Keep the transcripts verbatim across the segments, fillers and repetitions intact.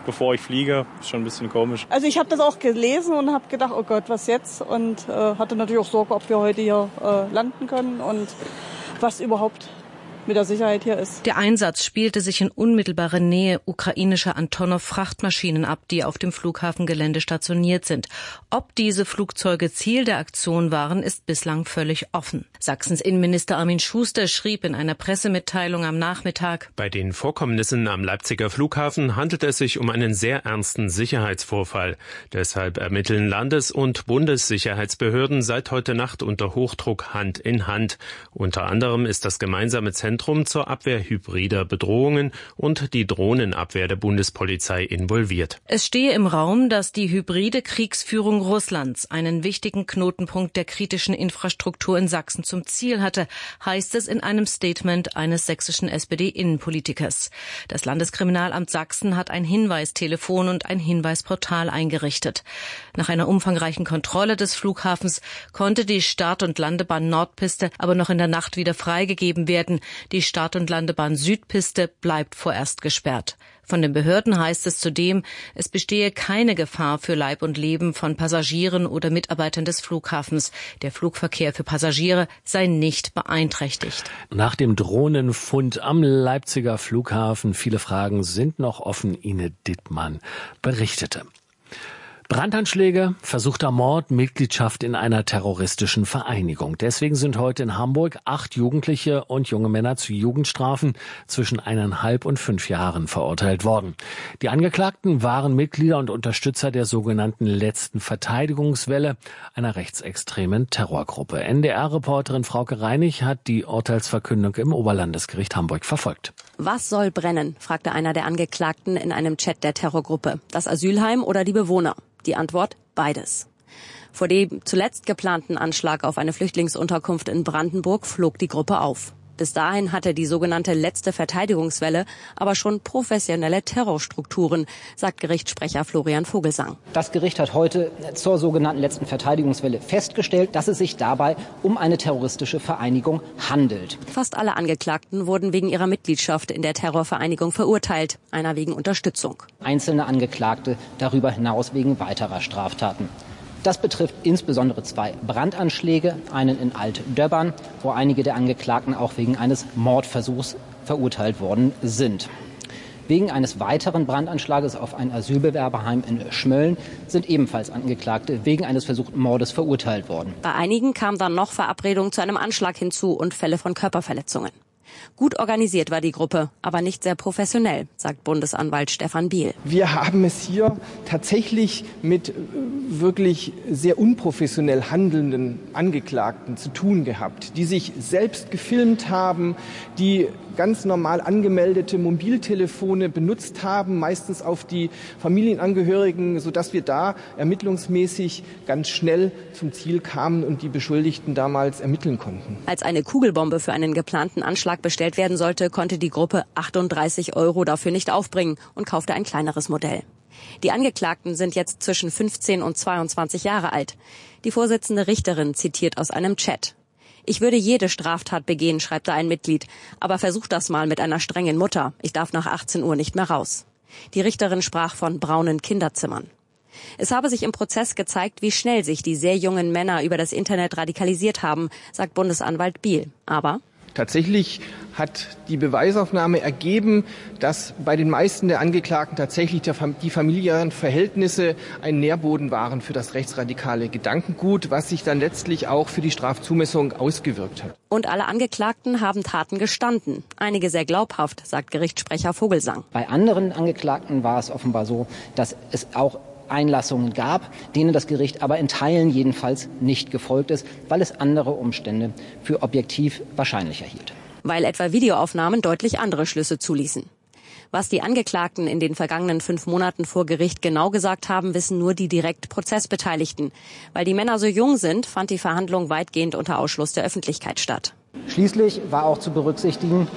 bevor ich fliege. Ist schon ein bisschen komisch. Also ich habe das auch gelesen und habe gedacht, oh Gott, was jetzt? Und äh, hatte natürlich auch Sorge, ob wir heute hier äh, landen können und was überhaupt mit der Sicherheit hier ist. Der Einsatz spielte sich in unmittelbarer Nähe ukrainischer Antonov-Frachtmaschinen ab, die auf dem Flughafengelände stationiert sind. Ob diese Flugzeuge Ziel der Aktion waren, ist bislang völlig offen. Sachsens Innenminister Armin Schuster schrieb in einer Pressemitteilung am Nachmittag: Bei den Vorkommnissen am Leipziger Flughafen handelt es sich um einen sehr ernsten Sicherheitsvorfall. Deshalb ermitteln Landes- und Bundessicherheitsbehörden seit heute Nacht unter Hochdruck Hand in Hand. Unter anderem ist das gemeinsame Zentrum zur Abwehr hybrider Bedrohungen und die Drohnenabwehr der Bundespolizei involviert. Es stehe im Raum, dass die hybride Kriegsführung Russlands einen wichtigen Knotenpunkt der kritischen Infrastruktur in Sachsen zum Ziel hatte, heißt es in einem Statement eines sächsischen S P D-Innenpolitikers. Das Landeskriminalamt Sachsen hat ein Hinweistelefon und ein Hinweisportal eingerichtet. Nach einer umfangreichen Kontrolle des Flughafens konnte die Start- und Landebahn Nordpiste aber noch in der Nacht wieder freigegeben werden. Die Start- und Landebahn Südpiste bleibt vorerst gesperrt. Von den Behörden heißt es zudem, es bestehe keine Gefahr für Leib und Leben von Passagieren oder Mitarbeitern des Flughafens. Der Flugverkehr für Passagiere sei nicht beeinträchtigt. Nach dem Drohnenfund am Leipziger Flughafen, viele Fragen sind noch offen. Ine Dittmann berichtete. Brandanschläge, versuchter Mord, Mitgliedschaft in einer terroristischen Vereinigung. Deswegen sind heute in Hamburg acht Jugendliche und junge Männer zu Jugendstrafen zwischen eineinhalb und fünf Jahren verurteilt worden. Die Angeklagten waren Mitglieder und Unterstützer der sogenannten letzten Verteidigungswelle, einer rechtsextremen Terrorgruppe. N D R-Reporterin Frauke Reinig hat die Urteilsverkündung im Oberlandesgericht Hamburg verfolgt. Was soll brennen, fragte einer der Angeklagten in einem Chat der Terrorgruppe. Das Asylheim oder die Bewohner? Die Antwort: beides. Vor dem zuletzt geplanten Anschlag auf eine Flüchtlingsunterkunft in Brandenburg flog die Gruppe auf. Bis dahin hatte die sogenannte letzte Verteidigungswelle aber schon professionelle Terrorstrukturen, sagt Gerichtssprecher Florian Vogelsang. Das Gericht hat heute zur sogenannten letzten Verteidigungswelle festgestellt, dass es sich dabei um eine terroristische Vereinigung handelt. Fast alle Angeklagten wurden wegen ihrer Mitgliedschaft in der Terrorvereinigung verurteilt, einer wegen Unterstützung. Einzelne Angeklagte darüber hinaus wegen weiterer Straftaten. Das betrifft insbesondere zwei Brandanschläge, einen in Alt-Döbbern, wo einige der Angeklagten auch wegen eines Mordversuchs verurteilt worden sind. Wegen eines weiteren Brandanschlages auf ein Asylbewerberheim in Schmölln sind ebenfalls Angeklagte wegen eines versuchten Mordes verurteilt worden. Bei einigen kam dann noch Verabredung zu einem Anschlag hinzu und Fälle von Körperverletzungen. Gut organisiert war die Gruppe, aber nicht sehr professionell, sagt Bundesanwalt Stefan Biel. Wir haben es hier tatsächlich mit wirklich sehr unprofessionell handelnden Angeklagten zu tun gehabt, die sich selbst gefilmt haben, die ganz normal angemeldete Mobiltelefone benutzt haben, meistens auf die Familienangehörigen, sodass wir da ermittlungsmäßig ganz schnell zum Ziel kamen und die Beschuldigten damals ermitteln konnten. Als eine Kugelbombe für einen geplanten Anschlag bestellt werden sollte, konnte die Gruppe achtunddreißig Euro dafür nicht aufbringen und kaufte ein kleineres Modell. Die Angeklagten sind jetzt zwischen fünfzehn und zweiundzwanzig Jahre alt. Die Vorsitzende Richterin zitiert aus einem Chat: Ich würde jede Straftat begehen, schreibt da ein Mitglied. Aber versuch das mal mit einer strengen Mutter. Ich darf nach achtzehn Uhr nicht mehr raus. Die Richterin sprach von braunen Kinderzimmern. Es habe sich im Prozess gezeigt, wie schnell sich die sehr jungen Männer über das Internet radikalisiert haben, sagt Bundesanwalt Biel. Aber tatsächlich hat die Beweisaufnahme ergeben, dass bei den meisten der Angeklagten tatsächlich der, die familiären Verhältnisse ein Nährboden waren für das rechtsradikale Gedankengut, was sich dann letztlich auch für die Strafzumessung ausgewirkt hat. Und alle Angeklagten haben Taten gestanden. Einige sehr glaubhaft, sagt Gerichtssprecher Vogelsang. Bei anderen Angeklagten war es offenbar so, dass es auch Einlassungen gab, denen das Gericht aber in Teilen jedenfalls nicht gefolgt ist, weil es andere Umstände für objektiv wahrscheinlicher hielt. Weil etwa Videoaufnahmen deutlich andere Schlüsse zuließen. Was die Angeklagten in den vergangenen fünf Monaten vor Gericht genau gesagt haben, wissen nur die direkt Prozessbeteiligten. Weil die Männer so jung sind, fand die Verhandlung weitgehend unter Ausschluss der Öffentlichkeit statt. Schließlich war auch zu berücksichtigen,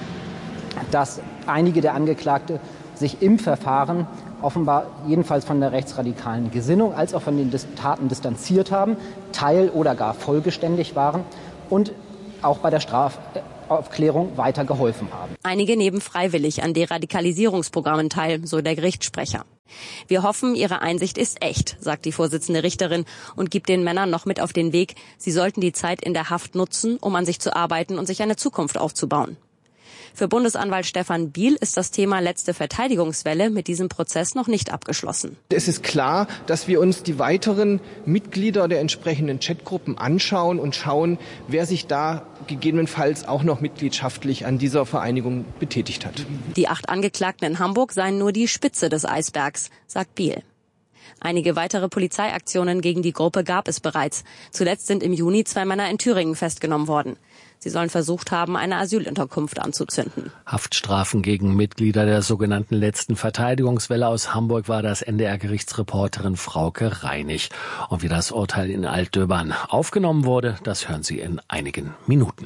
dass einige der Angeklagte sich im Verfahren offenbar jedenfalls von der rechtsradikalen Gesinnung als auch von den Taten distanziert haben, teil- oder gar vollgeständig waren und auch bei der Straf Aufklärung weiter geholfen haben. Einige nehmen freiwillig an Deradikalisierungsprogrammen teil, so der Gerichtssprecher. Wir hoffen, Ihre Einsicht ist echt, sagt die Vorsitzende Richterin und gibt den Männern noch mit auf den Weg, sie sollten die Zeit in der Haft nutzen, um an sich zu arbeiten und sich eine Zukunft aufzubauen. Für Bundesanwalt Stefan Biel ist das Thema letzte Verteidigungswelle mit diesem Prozess noch nicht abgeschlossen. Es ist klar, dass wir uns die weiteren Mitglieder der entsprechenden Chatgruppen anschauen und schauen, wer sich da gegebenenfalls auch noch mitgliedschaftlich an dieser Vereinigung betätigt hat. Die acht Angeklagten in Hamburg seien nur die Spitze des Eisbergs, sagt Biel. Einige weitere Polizeiaktionen gegen die Gruppe gab es bereits. Zuletzt sind im Juni zwei Männer in Thüringen festgenommen worden. Sie sollen versucht haben, eine Asylunterkunft anzuzünden. Haftstrafen gegen Mitglieder der sogenannten letzten Verteidigungswelle aus Hamburg war das N D R-Gerichtsreporterin Frauke Reinig. Und wie das Urteil in Altdöbern aufgenommen wurde, das hören Sie in einigen Minuten.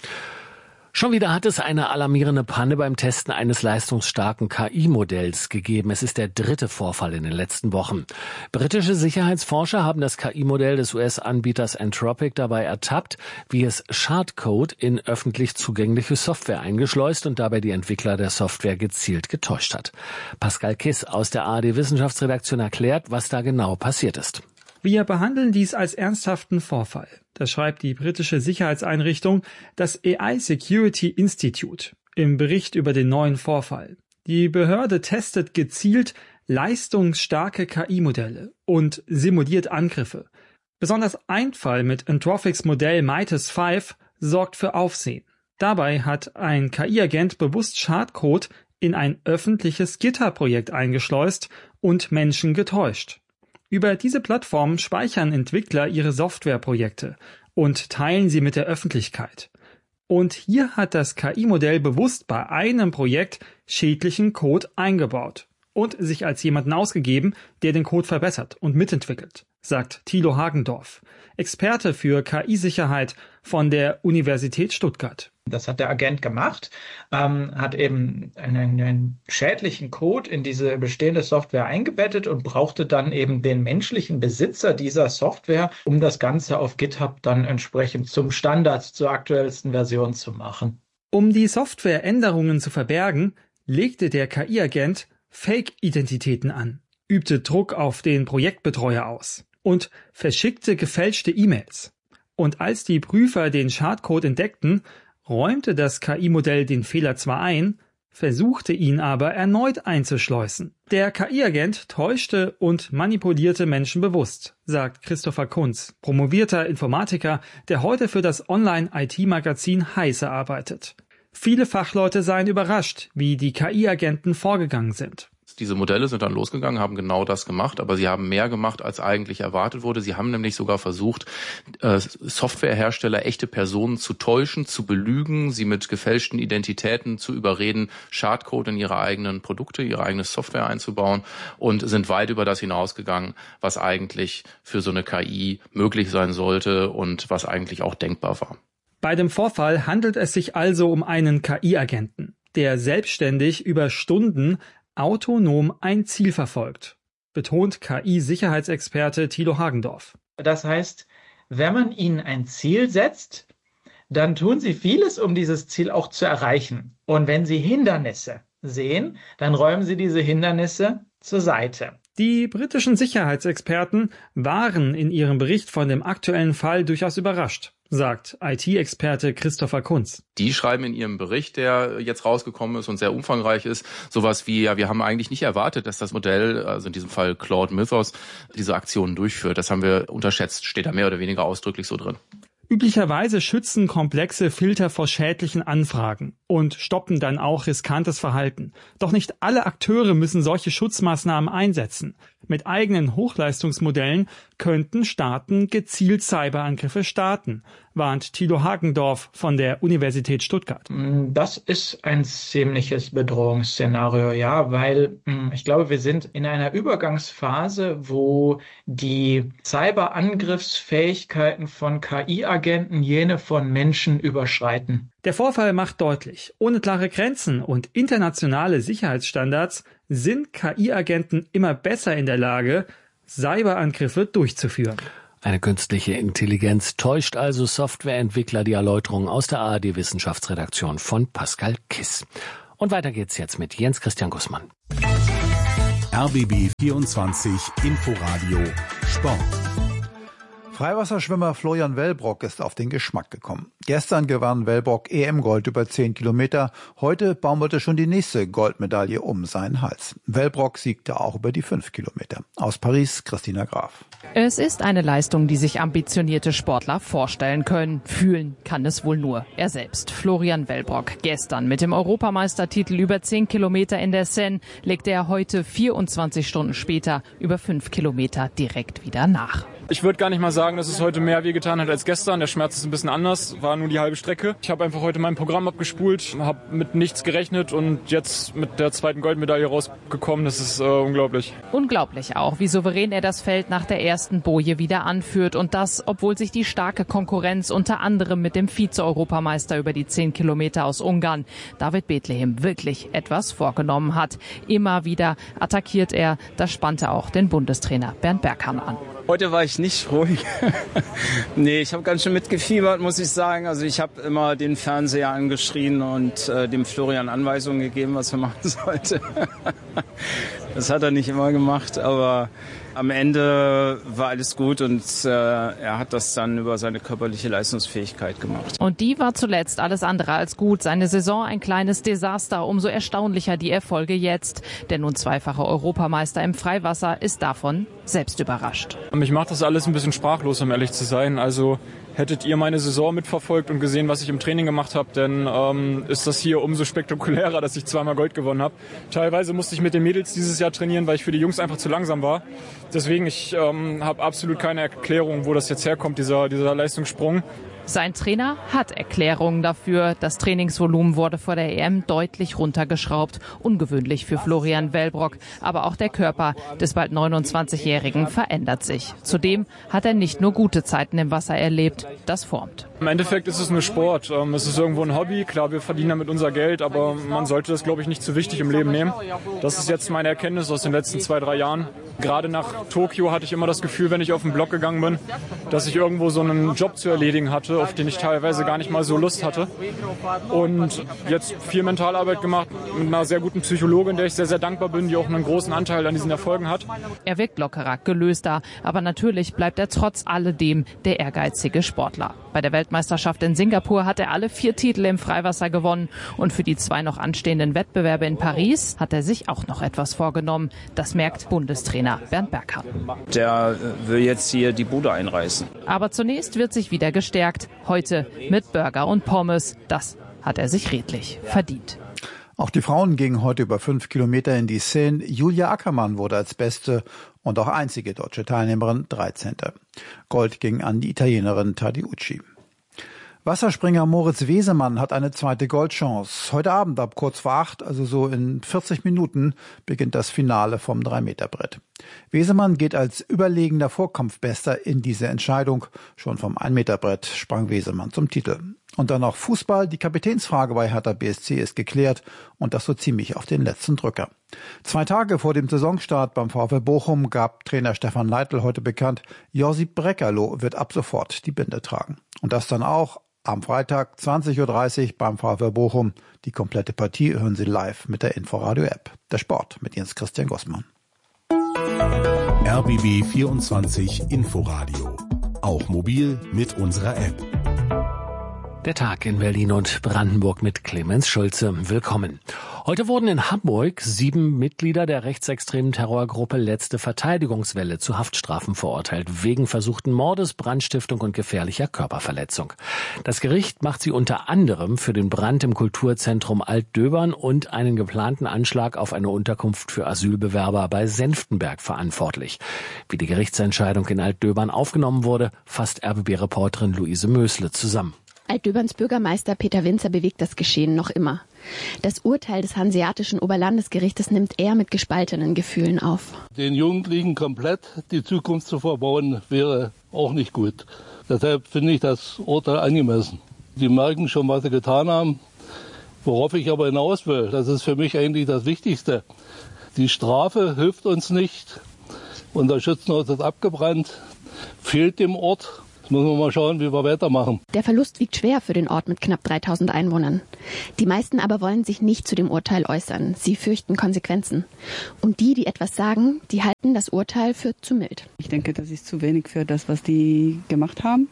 Schon wieder hat es eine alarmierende Panne beim Testen eines leistungsstarken K I-Modells gegeben. Es ist der dritte Vorfall in den letzten Wochen. Britische Sicherheitsforscher haben das K I-Modell des U S-Anbieters Anthropic dabei ertappt, wie es Schadcode in öffentlich zugängliche Software eingeschleust und dabei die Entwickler der Software gezielt getäuscht hat. Pascal Kiss aus der A R D-Wissenschaftsredaktion erklärt, was da genau passiert ist. Wir behandeln dies als ernsthaften Vorfall. Das schreibt die britische Sicherheitseinrichtung, das A I Security Institute, im Bericht über den neuen Vorfall. Die Behörde testet gezielt leistungsstarke K I-Modelle und simuliert Angriffe. Besonders ein Fall mit Anthropics Modell Midas fünf sorgt für Aufsehen. Dabei hat ein K I-Agent bewusst Schadcode in ein öffentliches GitHub-Projekt eingeschleust und Menschen getäuscht. Über diese Plattform speichern Entwickler ihre Softwareprojekte und teilen sie mit der Öffentlichkeit. Und hier hat das K I-Modell bewusst bei einem Projekt schädlichen Code eingebaut und sich als jemanden ausgegeben, der den Code verbessert und mitentwickelt, sagt Thilo Hagendorf, Experte für K I-Sicherheit von der Universität Stuttgart. Das hat der Agent gemacht, ähm, hat eben einen, einen schädlichen Code in diese bestehende Software eingebettet und brauchte dann eben den menschlichen Besitzer dieser Software, um das Ganze auf GitHub dann entsprechend zum Standard, zur aktuellsten Version zu machen. Um die Softwareänderungen zu verbergen, legte der K I-Agent Fake-Identitäten an, übte Druck auf den Projektbetreuer aus und verschickte gefälschte E-Mails. Und als die Prüfer den Schadcode entdeckten, räumte das K I-Modell den Fehler zwar ein, versuchte ihn aber erneut einzuschleusen. Der K I-Agent täuschte und manipulierte Menschen bewusst, sagt Christopher Kunz, promovierter Informatiker, der heute für das Online-I T-Magazin Heise arbeitet. Viele Fachleute seien überrascht, wie die K I-Agenten vorgegangen sind. Diese Modelle sind dann losgegangen, haben genau das gemacht, aber sie haben mehr gemacht, als eigentlich erwartet wurde. Sie haben nämlich sogar versucht, Softwarehersteller, echte Personen zu täuschen, zu belügen, sie mit gefälschten Identitäten zu überreden, Schadcode in ihre eigenen Produkte, ihre eigene Software einzubauen und sind weit über das hinausgegangen, was eigentlich für so eine K I möglich sein sollte und was eigentlich auch denkbar war. Bei dem Vorfall handelt es sich also um einen K I-Agenten, der selbstständig über Stunden autonom ein Ziel verfolgt, betont K I-Sicherheitsexperte Thilo Hagendorf. Das heißt, wenn man ihnen ein Ziel setzt, dann tun sie vieles, um dieses Ziel auch zu erreichen. Und wenn sie Hindernisse sehen, dann räumen sie diese Hindernisse zur Seite. Die britischen Sicherheitsexperten waren in ihrem Bericht von dem aktuellen Fall durchaus überrascht, sagt I T-Experte Christopher Kunz. Die schreiben in ihrem Bericht, der jetzt rausgekommen ist und sehr umfangreich ist, sowas wie, ja, wir haben eigentlich nicht erwartet, dass das Modell, also in diesem Fall Claude Mythos, diese Aktionen durchführt. Das haben wir unterschätzt, steht da mehr oder weniger ausdrücklich so drin. Üblicherweise schützen komplexe Filter vor schädlichen Anfragen und stoppen dann auch riskantes Verhalten. Doch nicht alle Akteure müssen solche Schutzmaßnahmen einsetzen. Mit eigenen Hochleistungsmodellen könnten Staaten gezielt Cyberangriffe starten, warnt Thilo Hagendorf von der Universität Stuttgart. Das ist ein ziemliches Bedrohungsszenario, ja, weil ich glaube, wir sind in einer Übergangsphase, wo die Cyberangriffsfähigkeiten von K I-Agenten jene von Menschen überschreiten. Der Vorfall macht deutlich, ohne klare Grenzen und internationale Sicherheitsstandards sind K I-Agenten immer besser in der Lage, Cyberangriffe durchzuführen. Eine künstliche Intelligenz täuscht also Softwareentwickler, die Erläuterungen aus der A R D-Wissenschaftsredaktion von Pascal Kiss. Und weiter geht's jetzt mit Jens Christian Gussmann. R B B vierundzwanzig Inforadio Sport. Freiwasserschwimmer Florian Wellbrock ist auf den Geschmack gekommen. Gestern gewann Wellbrock E M-Gold über zehn Kilometer. Heute baumelte schon die nächste Goldmedaille um seinen Hals. Wellbrock siegte auch über die fünf Kilometer. Aus Paris, Christina Graf. Es ist eine Leistung, die sich ambitionierte Sportler vorstellen können. Fühlen kann es wohl nur er selbst. Florian Wellbrock. Gestern mit dem Europameistertitel über zehn Kilometer in der Seine legte er heute vierundzwanzig Stunden später über fünf Kilometer direkt wieder nach. Ich würde gar nicht mal sagen, dass es heute mehr wehgetan hat als gestern. Der Schmerz ist ein bisschen anders, war nur die halbe Strecke. Ich habe einfach heute mein Programm abgespult, habe mit nichts gerechnet und jetzt mit der zweiten Goldmedaille rausgekommen. Das ist äh, unglaublich. Unglaublich auch, wie souverän er das Feld nach der ersten Boje wieder anführt. Und das, obwohl sich die starke Konkurrenz unter anderem mit dem Vize-Europameister über die zehn Kilometer aus Ungarn, David Bethlehem, wirklich etwas vorgenommen hat. Immer wieder attackiert er. Das spannte auch den Bundestrainer Bernd Berghahn an. Heute war ich nicht ruhig. Nee, ich habe ganz schön mitgefiebert, muss ich sagen. Also ich habe immer den Fernseher angeschrien und äh, dem Florian Anweisungen gegeben, was er machen sollte. Das hat er nicht immer gemacht, aber am Ende war alles gut und äh, er hat das dann über seine körperliche Leistungsfähigkeit gemacht. Und die war zuletzt alles andere als gut. Seine Saison ein kleines Desaster, umso erstaunlicher die Erfolge jetzt. Der nun zweifache Europameister im Freiwasser ist davon selbst überrascht. Mich macht das alles ein bisschen sprachlos, um ehrlich zu sein. Also hättet ihr meine Saison mitverfolgt und gesehen, was ich im Training gemacht habe, dann ähm, ist das hier umso spektakulärer, dass ich zweimal Gold gewonnen habe. Teilweise musste ich mit den Mädels dieses Jahr trainieren, weil ich für die Jungs einfach zu langsam war. Deswegen, ich ähm, habe absolut keine Erklärung, wo das jetzt herkommt, dieser, dieser Leistungssprung. Sein Trainer hat Erklärungen dafür. Das Trainingsvolumen wurde vor der E M deutlich runtergeschraubt. Ungewöhnlich für Florian Wellbrock. Aber auch der Körper des bald neunundzwanzigjährigen verändert sich. Zudem hat er nicht nur gute Zeiten im Wasser erlebt. Das formt. Im Endeffekt ist es nur Sport. Es ist irgendwo ein Hobby. Klar, wir verdienen damit unser Geld, aber man sollte das, glaube ich, nicht zu wichtig im Leben nehmen. Das ist jetzt meine Erkenntnis aus den letzten zwei, drei Jahren. Gerade nach Tokio hatte ich immer das Gefühl, wenn ich auf den Block gegangen bin, dass ich irgendwo so einen Job zu erledigen hatte, auf den ich teilweise gar nicht mal so Lust hatte. Und jetzt viel Mentalarbeit gemacht mit einer sehr guten Psychologin, der ich sehr, sehr dankbar bin, die auch einen großen Anteil an diesen Erfolgen hat. Er wirkt lockerer, gelöster, aber natürlich bleibt er trotz alledem der ehrgeizige Sportler. Bei der Weltmeisterschaft in Singapur hat er alle vier Titel im Freiwasser gewonnen und für die zwei noch anstehenden Wettbewerbe in Paris hat er sich auch noch etwas vorgenommen. Das merkt Bundestrainer Bernd Berghahn. Der will jetzt hier die Bude einreißen. Aber zunächst wird sich wieder gestärkt. Heute mit Burger und Pommes. Das hat er sich redlich verdient. Auch die Frauen gingen heute über fünf Kilometer in die Seine. Julia Ackermann wurde als beste und auch einzige deutsche Teilnehmerin dreizehnte Gold ging an die Italienerin Tadiucci. Wasserspringer Moritz Wesemann hat eine zweite Goldchance. Heute Abend ab kurz vor acht, also so in vierzig Minuten, beginnt das Finale vom drei Meter Brett. Wesemann geht als überlegender Vorkampfbester in diese Entscheidung. Schon vom ein Meter Brett sprang Wesemann zum Titel. Und dann noch Fußball. Die Kapitänsfrage bei Hertha B S C ist geklärt und das so ziemlich auf den letzten Drücker. Zwei Tage vor dem Saisonstart beim VfL Bochum gab Trainer Stefan Leitl heute bekannt, Josip Brekalo wird ab sofort die Binde tragen. Und das dann auch am Freitag zwanzig Uhr dreißig beim VfL Bochum. Die komplette Partie hören Sie live mit der Inforadio-App. Der Sport mit Jens Christian Gussmann. R B B vierundzwanzig Inforadio. Auch mobil mit unserer App. Der Tag in Berlin und Brandenburg mit Clemens Schulze. Willkommen. Heute wurden in Hamburg sieben Mitglieder der rechtsextremen Terrorgruppe Letzte Verteidigungswelle zu Haftstrafen verurteilt, wegen versuchten Mordes, Brandstiftung und gefährlicher Körperverletzung. Das Gericht macht sie unter anderem für den Brand im Kulturzentrum Altdöbern und einen geplanten Anschlag auf eine Unterkunft für Asylbewerber bei Senftenberg verantwortlich. Wie die Gerichtsentscheidung in Altdöbern aufgenommen wurde, fasst R B B-Reporterin Luise Mösle zusammen. Altdöberns Bürgermeister Peter Winzer bewegt das Geschehen noch immer. Das Urteil des Hanseatischen Oberlandesgerichtes nimmt er mit gespaltenen Gefühlen auf. Den Jugendlichen komplett die Zukunft zu verbauen, wäre auch nicht gut. Deshalb finde ich das Urteil angemessen. Die merken schon, was sie getan haben. Worauf ich aber hinaus will, das ist für mich eigentlich das Wichtigste. Die Strafe hilft uns nicht. Unser Schützenhaus ist abgebrannt. fehlt dem Ort. Jetzt müssen wir mal schauen, wie wir weitermachen. Der Verlust wiegt schwer für den Ort mit knapp dreitausend Einwohnern. Die meisten aber wollen sich nicht zu dem Urteil äußern. Sie fürchten Konsequenzen. Und die, die etwas sagen, die halten das Urteil für zu mild. Ich denke, das ist zu wenig für das, was die gemacht haben.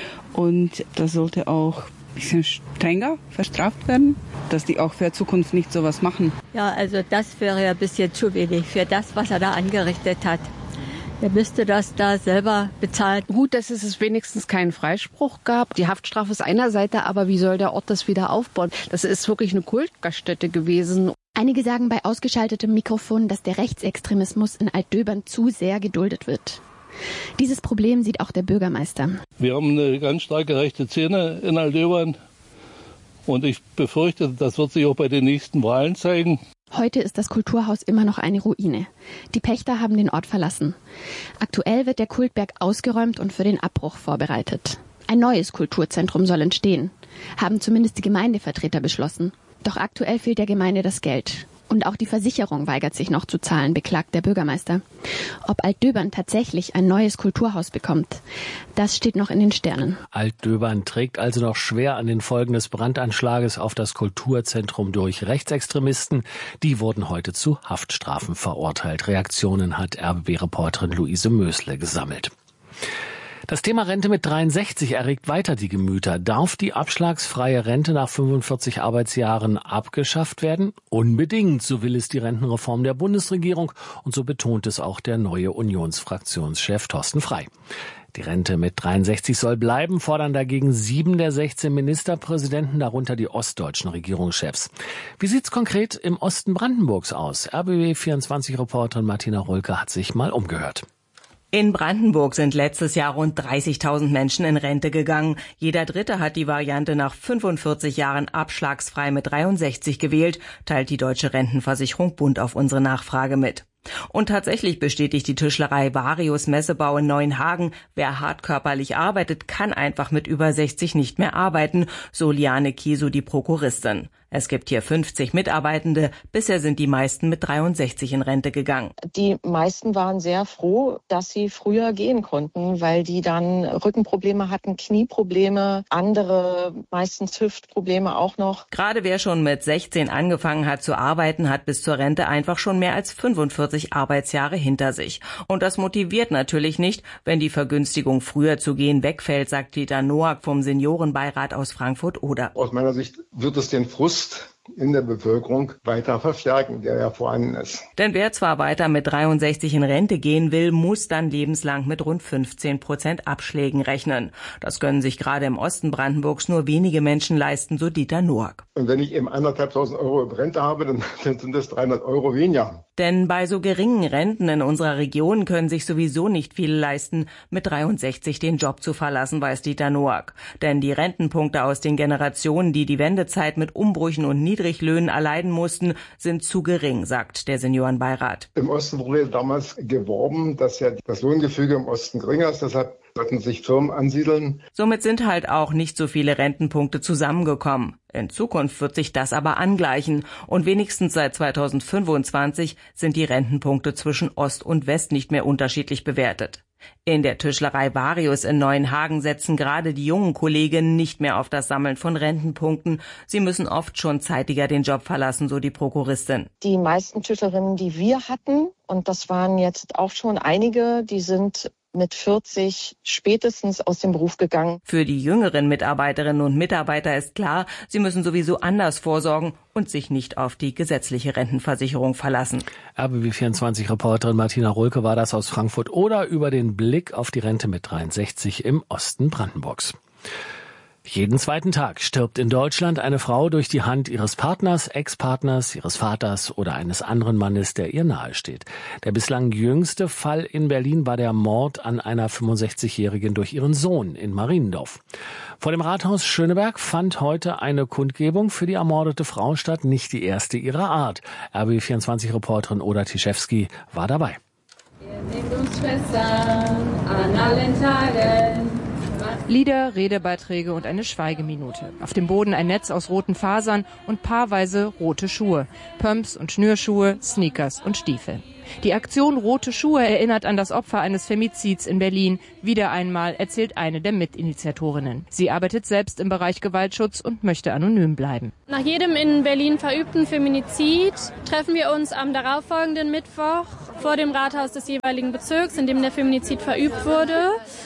Und das sollte auch ein bisschen strenger verstraft werden, dass die auch für die Zukunft nicht sowas machen. Ja, also das wäre ja ein bisschen zu wenig für das, was er da angerichtet hat. Er müsste das da selber bezahlen. Gut, dass es wenigstens keinen Freispruch gab. Die Haftstrafe ist einer Seite, aber wie soll der Ort das wieder aufbauen? Das ist wirklich eine Kultgaststätte gewesen. Einige sagen bei ausgeschaltetem Mikrofon, dass der Rechtsextremismus in Altdöbern zu sehr geduldet wird. Dieses Problem sieht auch der Bürgermeister. Wir haben eine ganz starke rechte Szene in Altdöbern und ich befürchte, das wird sich auch bei den nächsten Wahlen zeigen. Heute ist das Kulturhaus immer noch eine Ruine. Die Pächter haben den Ort verlassen. Aktuell wird der Kultberg ausgeräumt und für den Abbruch vorbereitet. Ein neues Kulturzentrum soll entstehen, haben zumindest die Gemeindevertreter beschlossen. Doch aktuell fehlt der Gemeinde das Geld. Und auch die Versicherung weigert sich noch zu zahlen, beklagt der Bürgermeister. Ob Altdöbern tatsächlich ein neues Kulturhaus bekommt, das steht noch in den Sternen. Altdöbern trägt also noch schwer an den Folgen des Brandanschlages auf das Kulturzentrum durch Rechtsextremisten. Die wurden heute zu Haftstrafen verurteilt. Reaktionen hat R B B-Reporterin Luise Mösle gesammelt. Das Thema Rente mit dreiundsechzig erregt weiter die Gemüter. Darf die abschlagsfreie Rente nach fünfundvierzig Arbeitsjahren abgeschafft werden? Unbedingt, so will es die Rentenreform der Bundesregierung und so betont es auch der neue Unionsfraktionschef Thorsten Frey. Die Rente mit dreiundsechzig soll bleiben, fordern dagegen sieben der sechzehn Ministerpräsidenten, darunter die ostdeutschen Regierungschefs. Wie sieht's konkret im Osten Brandenburgs aus? R B B vierundzwanzig-Reporterin Martina Rulke hat sich mal umgehört. In Brandenburg sind letztes Jahr rund dreißigtausend Menschen in Rente gegangen. Jeder Dritte hat die Variante nach fünfundvierzig Jahren abschlagsfrei mit dreiundsechzig gewählt, teilt die Deutsche Rentenversicherung Bund auf unsere Nachfrage mit. Und tatsächlich bestätigt die Tischlerei Varius Messebau in Neuenhagen, wer hart körperlich arbeitet, kann einfach mit über sechzig nicht mehr arbeiten, so Liane Kieso, die Prokuristin. Es gibt hier fünfzig Mitarbeitende, bisher sind die meisten mit dreiundsechzig in Rente gegangen. Die meisten waren sehr froh, dass sie früher gehen konnten, weil die dann Rückenprobleme hatten, Knieprobleme, andere meistens Hüftprobleme auch noch. Gerade wer schon mit sechzehn angefangen hat zu arbeiten, hat bis zur Rente einfach schon mehr als fünfundvierzig Arbeitsjahre hinter sich. Und das motiviert natürlich nicht, wenn die Vergünstigung früher zu gehen wegfällt, sagt Dieter Noack vom Seniorenbeirat aus Frankfurt-Oder. Aus meiner Sicht wird es den Frust in der Bevölkerung weiter verstärken, der ja vorhanden ist. Denn wer zwar weiter mit dreiundsechzig in Rente gehen will, muss dann lebenslang mit rund fünfzehn Prozent Abschlägen rechnen. Das können sich gerade im Osten Brandenburgs nur wenige Menschen leisten, so Dieter Noack. Und wenn ich eben anderthalbtausend Euro Rente habe, dann, dann sind das dreihundert Euro weniger. Denn bei so geringen Renten in unserer Region können sich sowieso nicht viele leisten, mit dreiundsechzig den Job zu verlassen, weiß Dieter Noack. Denn die Rentenpunkte aus den Generationen, die die Wendezeit mit Umbrüchen und Niedriglöhnen erleiden mussten, sind zu gering, sagt der Seniorenbeirat. Im Osten wurde damals geworben, dass ja das Lohngefüge im Osten geringer ist, deshalb sollten sich Firmen ansiedeln. Somit sind halt auch nicht so viele Rentenpunkte zusammengekommen. In Zukunft wird sich das aber angleichen und wenigstens seit zweitausendfünfundzwanzig sind die Rentenpunkte zwischen Ost und West nicht mehr unterschiedlich bewertet. In der Tischlerei Varius in Neuenhagen setzen gerade die jungen Kolleginnen nicht mehr auf das Sammeln von Rentenpunkten. Sie müssen oft schon zeitiger den Job verlassen, so die Prokuristin. Die meisten Tischlerinnen, die wir hatten, und das waren jetzt auch schon einige, die sind mit vierzig spätestens aus dem Beruf gegangen. Für die jüngeren Mitarbeiterinnen und Mitarbeiter ist klar, sie müssen sowieso anders vorsorgen und sich nicht auf die gesetzliche Rentenversicherung verlassen. R B B vierundzwanzig-Reporterin Martina Rulke war das aus Frankfurt oder über den Blick auf die Rente mit dreiundsechzig im Osten Brandenburgs. Jeden zweiten Tag stirbt in Deutschland eine Frau durch die Hand ihres Partners, Ex-Partners, ihres Vaters oder eines anderen Mannes, der ihr nahesteht. Der bislang jüngste Fall in Berlin war der Mord an einer fünfundsechzigjährigen durch ihren Sohn in Mariendorf. Vor dem Rathaus Schöneberg fand heute eine Kundgebung für die ermordete Frau statt, nicht die erste ihrer Art. R B B vierundzwanzig-Reporterin Oda Tischewski war dabei. Wir nehmen uns Schwestern an allen Tagen. Lieder, Redebeiträge und eine Schweigeminute. Auf dem Boden ein Netz aus roten Fasern und paarweise rote Schuhe. Pumps und Schnürschuhe, Sneakers und Stiefel. Die Aktion Rote Schuhe erinnert an das Opfer eines Femizids in Berlin. Wieder einmal erzählt eine der Mitinitiatorinnen. Sie arbeitet selbst im Bereich Gewaltschutz und möchte anonym bleiben. Nach jedem in Berlin verübten Feminizid treffen wir uns am darauffolgenden Mittwoch vor dem Rathaus des jeweiligen Bezirks, in dem der Feminizid verübt wurde,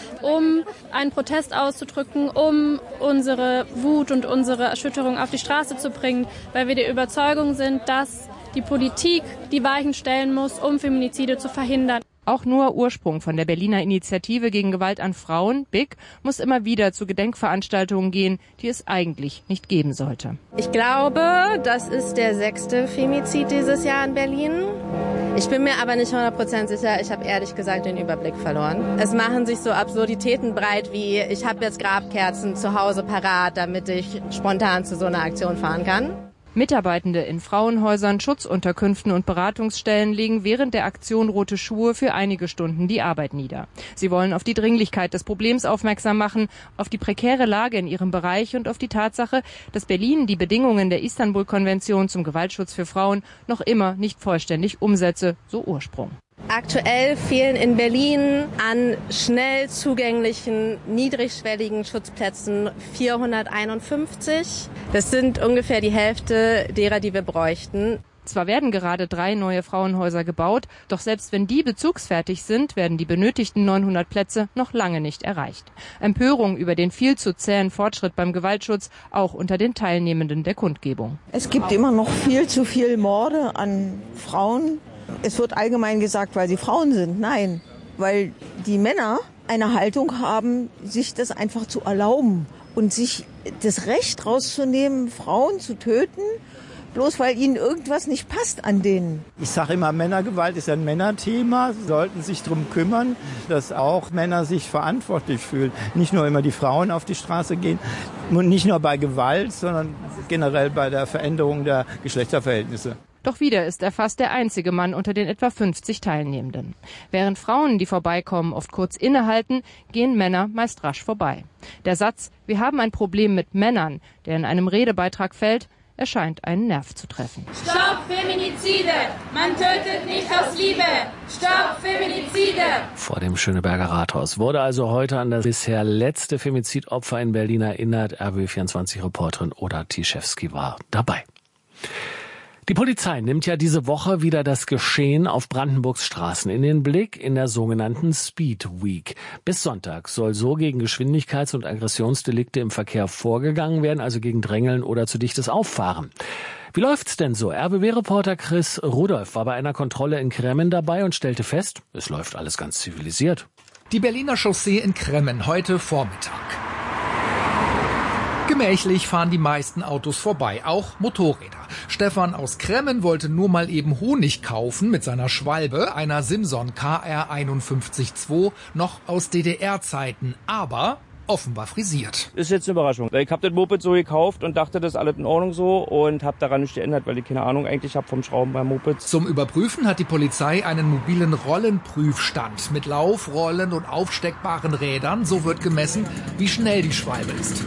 um einen Protest auszudrücken, um unsere Wut und unsere Erschütterung auf die Straße zu bringen, weil wir der Überzeugung sind, dass die Politik die Weichen stellen muss, um Feminizide zu verhindern. Auch nur Ursprung von der Berliner Initiative gegen Gewalt an Frauen, B I G, muss immer wieder zu Gedenkveranstaltungen gehen, die es eigentlich nicht geben sollte. Ich glaube, das ist der sechste Femizid dieses Jahr in Berlin. Ich bin mir aber nicht hundert Prozent sicher. Ich habe ehrlich gesagt den Überblick verloren. Es machen sich so Absurditäten breit wie, ich habe jetzt Grabkerzen zu Hause parat, damit ich spontan zu so einer Aktion fahren kann. Mitarbeitende in Frauenhäusern, Schutzunterkünften und Beratungsstellen legen während der Aktion Rote Schuhe für einige Stunden die Arbeit nieder. Sie wollen auf die Dringlichkeit des Problems aufmerksam machen, auf die prekäre Lage in ihrem Bereich und auf die Tatsache, dass Berlin die Bedingungen der Istanbul-Konvention zum Gewaltschutz für Frauen noch immer nicht vollständig umsetze, so Ursprung. Aktuell fehlen in Berlin an schnell zugänglichen, niedrigschwelligen Schutzplätzen vierhunderteinundfünfzig. Das sind ungefähr die Hälfte derer, die wir bräuchten. Zwar werden gerade drei neue Frauenhäuser gebaut, doch selbst wenn die bezugsfertig sind, werden die benötigten neunhundert Plätze noch lange nicht erreicht. Empörung über den viel zu zähen Fortschritt beim Gewaltschutz auch unter den Teilnehmenden der Kundgebung. Es gibt immer noch viel zu viel Morde an Frauen. Es wird allgemein gesagt, weil sie Frauen sind. Nein, weil die Männer eine Haltung haben, sich das einfach zu erlauben und sich das Recht rauszunehmen, Frauen zu töten, bloß weil ihnen irgendwas nicht passt an denen. Ich sage immer, Männergewalt ist ein Männerthema. Sie sollten sich darum kümmern, dass auch Männer sich verantwortlich fühlen. Nicht nur immer die Frauen auf die Straße gehen und nicht nur bei Gewalt, sondern generell bei der Veränderung der Geschlechterverhältnisse. Doch wieder ist er fast der einzige Mann unter den etwa fünfzig Teilnehmenden. Während Frauen, die vorbeikommen, oft kurz innehalten, gehen Männer meist rasch vorbei. Der Satz, wir haben ein Problem mit Männern, der in einem Redebeitrag fällt, erscheint einen Nerv zu treffen. Stopp Feminizide! Man tötet nicht aus Liebe! Stopp Feminizide! Vor dem Schöneberger Rathaus wurde also heute an das bisher letzte Femizidopfer in Berlin erinnert. R B B vierundzwanzig-Reporterin Oda Tischewski war dabei. Die Polizei nimmt ja diese Woche wieder das Geschehen auf Brandenburgs Straßen in den Blick in der sogenannten Speed Week. Bis Sonntag soll so gegen Geschwindigkeits- und Aggressionsdelikte im Verkehr vorgegangen werden, also gegen Drängeln oder zu dichtes Auffahren. Wie läuft's denn so? R B B-Reporter Chris Rudolph war bei einer Kontrolle in Kremmen dabei und stellte fest, es läuft alles ganz zivilisiert. Die Berliner Chaussee in Kremmen heute Vormittag. Gemächlich fahren die meisten Autos vorbei, auch Motorräder. Stefan aus Kremmen wollte nur mal eben Honig kaufen mit seiner Schwalbe, einer Simson K R einundfünfzig zwei, noch aus D D R-Zeiten, aber offenbar frisiert. Ist jetzt eine Überraschung. Ich habe das Moped so gekauft und dachte, das ist alles in Ordnung so und habe daran nicht geändert, weil ich keine Ahnung eigentlich habe vom Schrauben beim Moped. Zum Überprüfen hat die Polizei einen mobilen Rollenprüfstand mit Lauf-, Rollen- und aufsteckbaren Rädern. So wird gemessen, wie schnell die Schwalbe ist.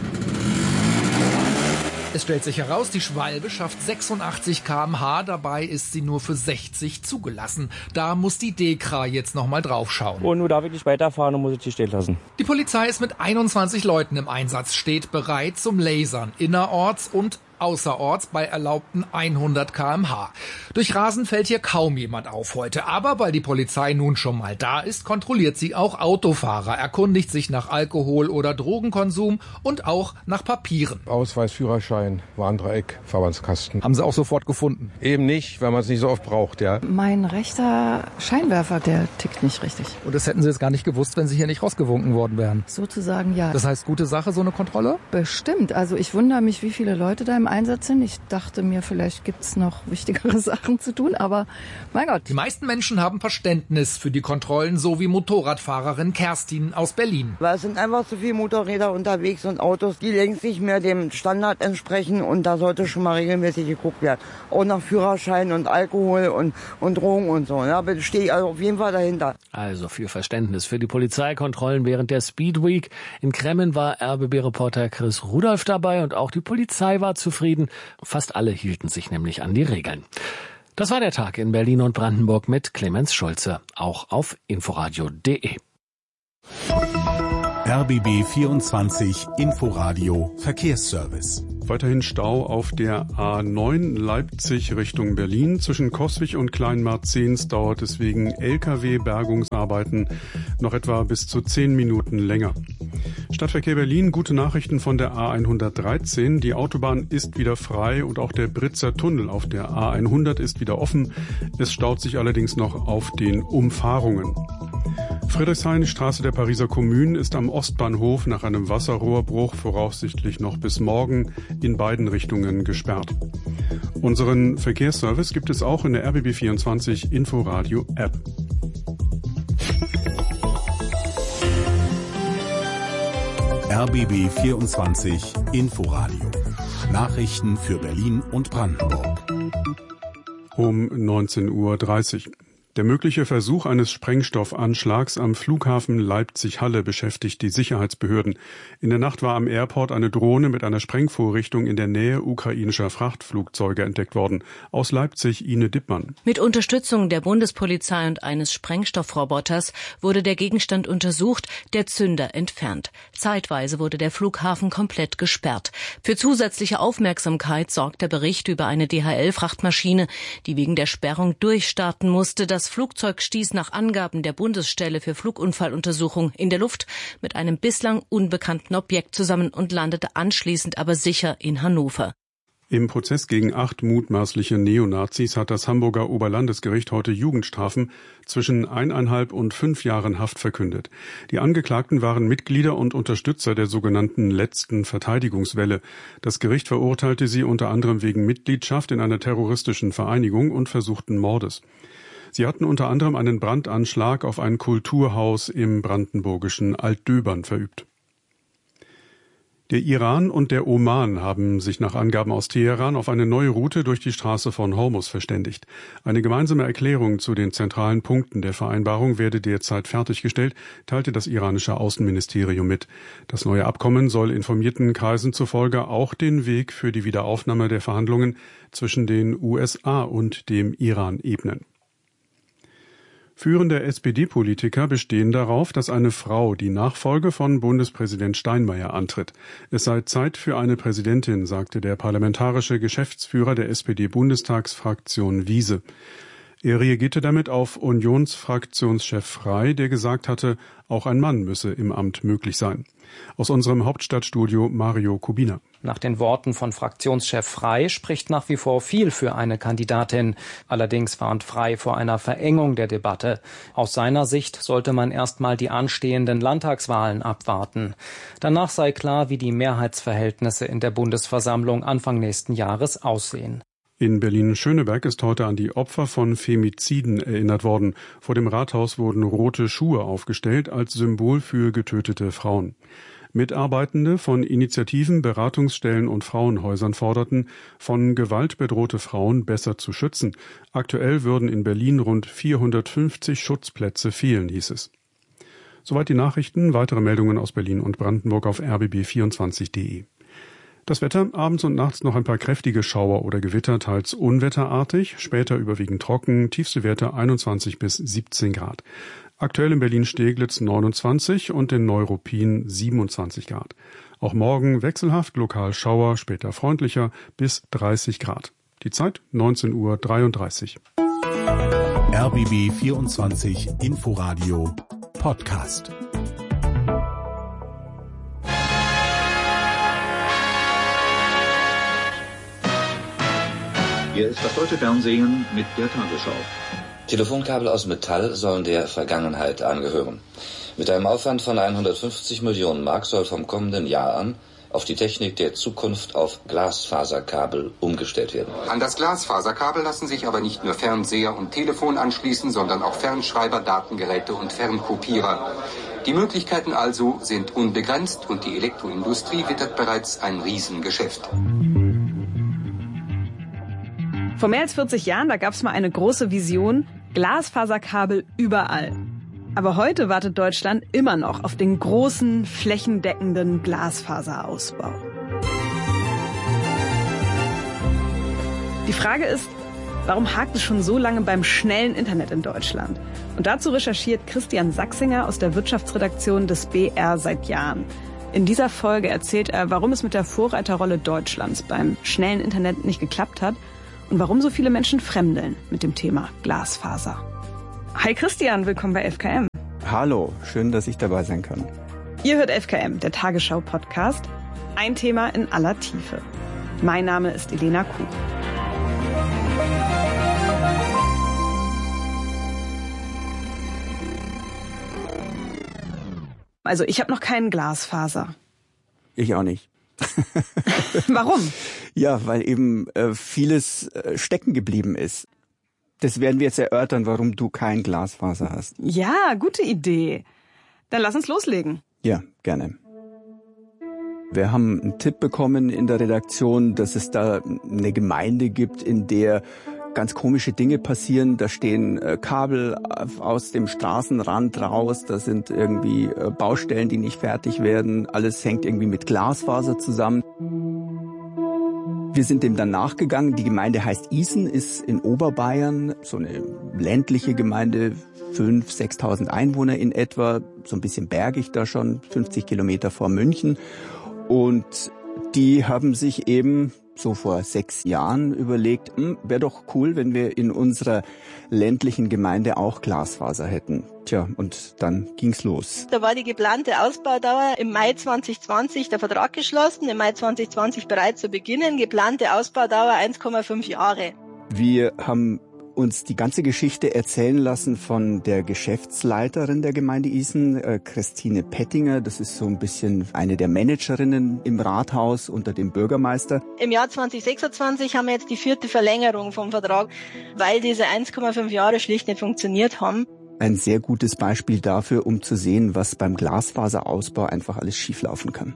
Es stellt sich heraus, die Schwalbe schafft sechsundachtzig Kilometer pro Stunde, dabei ist sie nur für sechzig zugelassen. Da muss die DEKRA jetzt nochmal draufschauen. Und nur darf ich nicht weiterfahren und muss ich die stehen lassen. Die Polizei ist mit einundzwanzig Leuten im Einsatz, steht bereit zum Lasern, innerorts und außerorts bei erlaubten hundert Kilometer pro Stunde. Durch Rasen fällt hier kaum jemand auf heute, aber weil die Polizei nun schon mal da ist, kontrolliert sie auch Autofahrer, erkundigt sich nach Alkohol- oder Drogenkonsum und auch nach Papieren. Ausweis, Führerschein, Warndreieck, Verbandskasten. Haben Sie auch sofort gefunden? Eben nicht, weil man es nicht so oft braucht, ja. Mein rechter Scheinwerfer, der tickt nicht richtig. Und das hätten Sie jetzt gar nicht gewusst, wenn Sie hier nicht rausgewunken worden wären? Sozusagen ja. Das heißt, gute Sache, so eine Kontrolle? Bestimmt. Also ich wundere mich, wie viele Leute da im Einsatz sind. Ich dachte mir, vielleicht gibt's noch wichtigere Sachen zu tun, aber mein Gott. Die meisten Menschen haben Verständnis für die Kontrollen, so wie Motorradfahrerin Kerstin aus Berlin. Weil es sind einfach zu viele Motorräder unterwegs und Autos, die längst nicht mehr dem Standard entsprechen und da sollte schon mal regelmäßig geguckt werden. Auch nach Führerschein und Alkohol und, und Drogen und so. Da ja, stehe ich also auf jeden Fall dahinter. Also viel Verständnis für die Polizeikontrollen während der Speed Week. In Kremmen war R B B-Reporter Chris Rudolph dabei und auch die Polizei war zufrieden. Fast alle hielten sich nämlich an die Regeln. Das war der Tag in Berlin und Brandenburg mit Clemens Schulze, auch auf inforadio punkt de. R B B vierundzwanzig Inforadio Verkehrsservice. Weiterhin Stau auf der A neun Leipzig Richtung Berlin. Zwischen Coswig und Kleinmarzens dauert es wegen L K W-Bergungsarbeiten noch etwa bis zu zehn Minuten länger. Stadtverkehr Berlin, gute Nachrichten von der A hundertdreizehn. Die Autobahn ist wieder frei und auch der Britzer Tunnel auf der A hundert ist wieder offen. Es staut sich allerdings noch auf den Umfahrungen. Friedrichshain, Straße der Pariser Kommune, ist am Ostbahnhof nach einem Wasserrohrbruch voraussichtlich noch bis morgen in beiden Richtungen gesperrt. Unseren Verkehrsservice gibt es auch in der R B B vierundzwanzig Inforadio App. R B B vierundzwanzig Inforadio. Nachrichten für Berlin und Brandenburg. Um neunzehn Uhr dreißig. Der mögliche Versuch eines Sprengstoffanschlags am Flughafen Leipzig-Halle beschäftigt die Sicherheitsbehörden. In der Nacht war am Airport eine Drohne mit einer Sprengvorrichtung in der Nähe ukrainischer Frachtflugzeuge entdeckt worden. Aus Leipzig Ine Dippmann. Mit Unterstützung der Bundespolizei und eines Sprengstoffroboters wurde der Gegenstand untersucht, der Zünder entfernt. Zeitweise wurde der Flughafen komplett gesperrt. Für zusätzliche Aufmerksamkeit sorgt der Bericht über eine D H L-Frachtmaschine, die wegen der Sperrung durchstarten musste. Das Flugzeug stieß nach Angaben der Bundesstelle für Flugunfalluntersuchung in der Luft mit einem bislang unbekannten Objekt zusammen und landete anschließend aber sicher in Hannover. Im Prozess gegen acht mutmaßliche Neonazis hat das Hamburger Oberlandesgericht heute Jugendstrafen zwischen eineinhalb und fünf Jahren Haft verkündet. Die Angeklagten waren Mitglieder und Unterstützer der sogenannten letzten Verteidigungswelle. Das Gericht verurteilte sie unter anderem wegen Mitgliedschaft in einer terroristischen Vereinigung und versuchten Mordes. Sie hatten unter anderem einen Brandanschlag auf ein Kulturhaus im brandenburgischen Altdöbern verübt. Der Iran und der Oman haben sich nach Angaben aus Teheran auf eine neue Route durch die Straße von Hormuz verständigt. Eine gemeinsame Erklärung zu den zentralen Punkten der Vereinbarung werde derzeit fertiggestellt, teilte das iranische Außenministerium mit. Das neue Abkommen soll informierten Kreisen zufolge auch den Weg für die Wiederaufnahme der Verhandlungen zwischen den U S A und dem Iran ebnen. Führende S P D-Politiker bestehen darauf, dass eine Frau die Nachfolge von Bundespräsident Steinmeier antritt. Es sei Zeit für eine Präsidentin, sagte der parlamentarische Geschäftsführer der S P D-Bundestagsfraktion Wiese. Er reagierte damit auf Unionsfraktionschef Frey, der gesagt hatte, auch ein Mann müsse im Amt möglich sein. Aus unserem Hauptstadtstudio Mario Kubina. Nach den Worten von Fraktionschef Frey spricht nach wie vor viel für eine Kandidatin. Allerdings warnt Frey vor einer Verengung der Debatte. Aus seiner Sicht sollte man erstmal die anstehenden Landtagswahlen abwarten. Danach sei klar, wie die Mehrheitsverhältnisse in der Bundesversammlung Anfang nächsten Jahres aussehen. In Berlin-Schöneberg ist heute an die Opfer von Femiziden erinnert worden. Vor dem Rathaus wurden rote Schuhe aufgestellt als Symbol für getötete Frauen. Mitarbeitende von Initiativen, Beratungsstellen und Frauenhäusern forderten, von Gewalt bedrohte Frauen besser zu schützen. Aktuell würden in Berlin rund vierhundertfünfzig Schutzplätze fehlen, hieß es. Soweit die Nachrichten. Weitere Meldungen aus Berlin und Brandenburg auf r b b vierundzwanzig punkt de. Das Wetter, abends und nachts noch ein paar kräftige Schauer oder Gewitter, teils unwetterartig, später überwiegend trocken, tiefste Werte einundzwanzig bis siebzehn Grad. Aktuell in Berlin-Steglitz neunundzwanzig und in Neuruppin siebenundzwanzig Grad. Auch morgen wechselhaft, lokal Schauer, später freundlicher bis dreißig Grad. Die Zeit neunzehn Uhr dreiunddreißig. R B B vierundzwanzig Inforadio Podcast. Hier ist das deutsche Fernsehen mit der Tagesschau. Telefonkabel aus Metall sollen der Vergangenheit angehören. Mit einem Aufwand von hundertfünfzig Millionen Mark soll vom kommenden Jahr an auf die Technik der Zukunft auf Glasfaserkabel umgestellt werden. An das Glasfaserkabel lassen sich aber nicht nur Fernseher und Telefon anschließen, sondern auch Fernschreiber, Datengeräte und Fernkopierer. Die Möglichkeiten also sind unbegrenzt und die Elektroindustrie wittert bereits ein Riesengeschäft. Vor mehr als vierzig Jahren, da gab es mal eine große Vision, Glasfaserkabel überall. Aber heute wartet Deutschland immer noch auf den großen, flächendeckenden Glasfaserausbau. Die Frage ist, Warum hakt es schon so lange beim schnellen Internet in Deutschland? Und dazu recherchiert Christian Sachsinger aus der Wirtschaftsredaktion des B R seit Jahren. In dieser Folge erzählt er, warum es mit der Vorreiterrolle Deutschlands beim schnellen Internet nicht geklappt hat und warum so viele Menschen fremdeln mit dem Thema Glasfaser. Hi Christian, willkommen bei F K M. Hallo, schön, dass ich dabei sein kann. Ihr hört F K M, der Tagesschau-Podcast. Ein Thema in aller Tiefe. Mein Name ist Elena Kuh. Also ich habe noch keinen Glasfaser. Ich auch nicht. Warum? Ja, weil eben äh, vieles äh, stecken geblieben ist. Das werden wir jetzt erörtern, warum du kein Glasfaser hast. Ja, gute Idee. Dann lass uns loslegen. Ja, gerne. Wir haben einen Tipp bekommen in der Redaktion, dass es da eine Gemeinde gibt, in der ganz komische Dinge passieren. Da stehen äh, Kabel aus dem Straßenrand raus, da sind irgendwie äh, Baustellen, die nicht fertig werden. Alles hängt irgendwie mit Glasfaser zusammen. Wir sind dem dann nachgegangen. Die Gemeinde heißt Isen, ist in Oberbayern, so eine ländliche Gemeinde, fünftausend, sechstausend Einwohner in etwa, so ein bisschen bergig da schon, fünfzig Kilometer vor München. Und die haben sich eben so vor sechs Jahren überlegt, wäre doch cool, wenn wir in unserer ländlichen Gemeinde auch Glasfaser hätten. Tja, und dann ging's los. Da war die geplante Ausbaudauer im Mai zwanzig zwanzig der Vertrag geschlossen, im Mai zwanzig zwanzig bereit zu beginnen, geplante Ausbaudauer eins Komma fünf Jahre. Wir haben uns die ganze Geschichte erzählen lassen von der Geschäftsleiterin der Gemeinde Isen, äh, Christine Pettinger. Das ist so ein bisschen eine der Managerinnen im Rathaus unter dem Bürgermeister. Im Jahr zwanzig sechsundzwanzig haben wir jetzt die vierte Verlängerung vom Vertrag, weil diese eins Komma fünf Jahre schlicht nicht funktioniert haben. Ein sehr gutes Beispiel dafür, um zu sehen, was beim Glasfaserausbau einfach alles schieflaufen kann.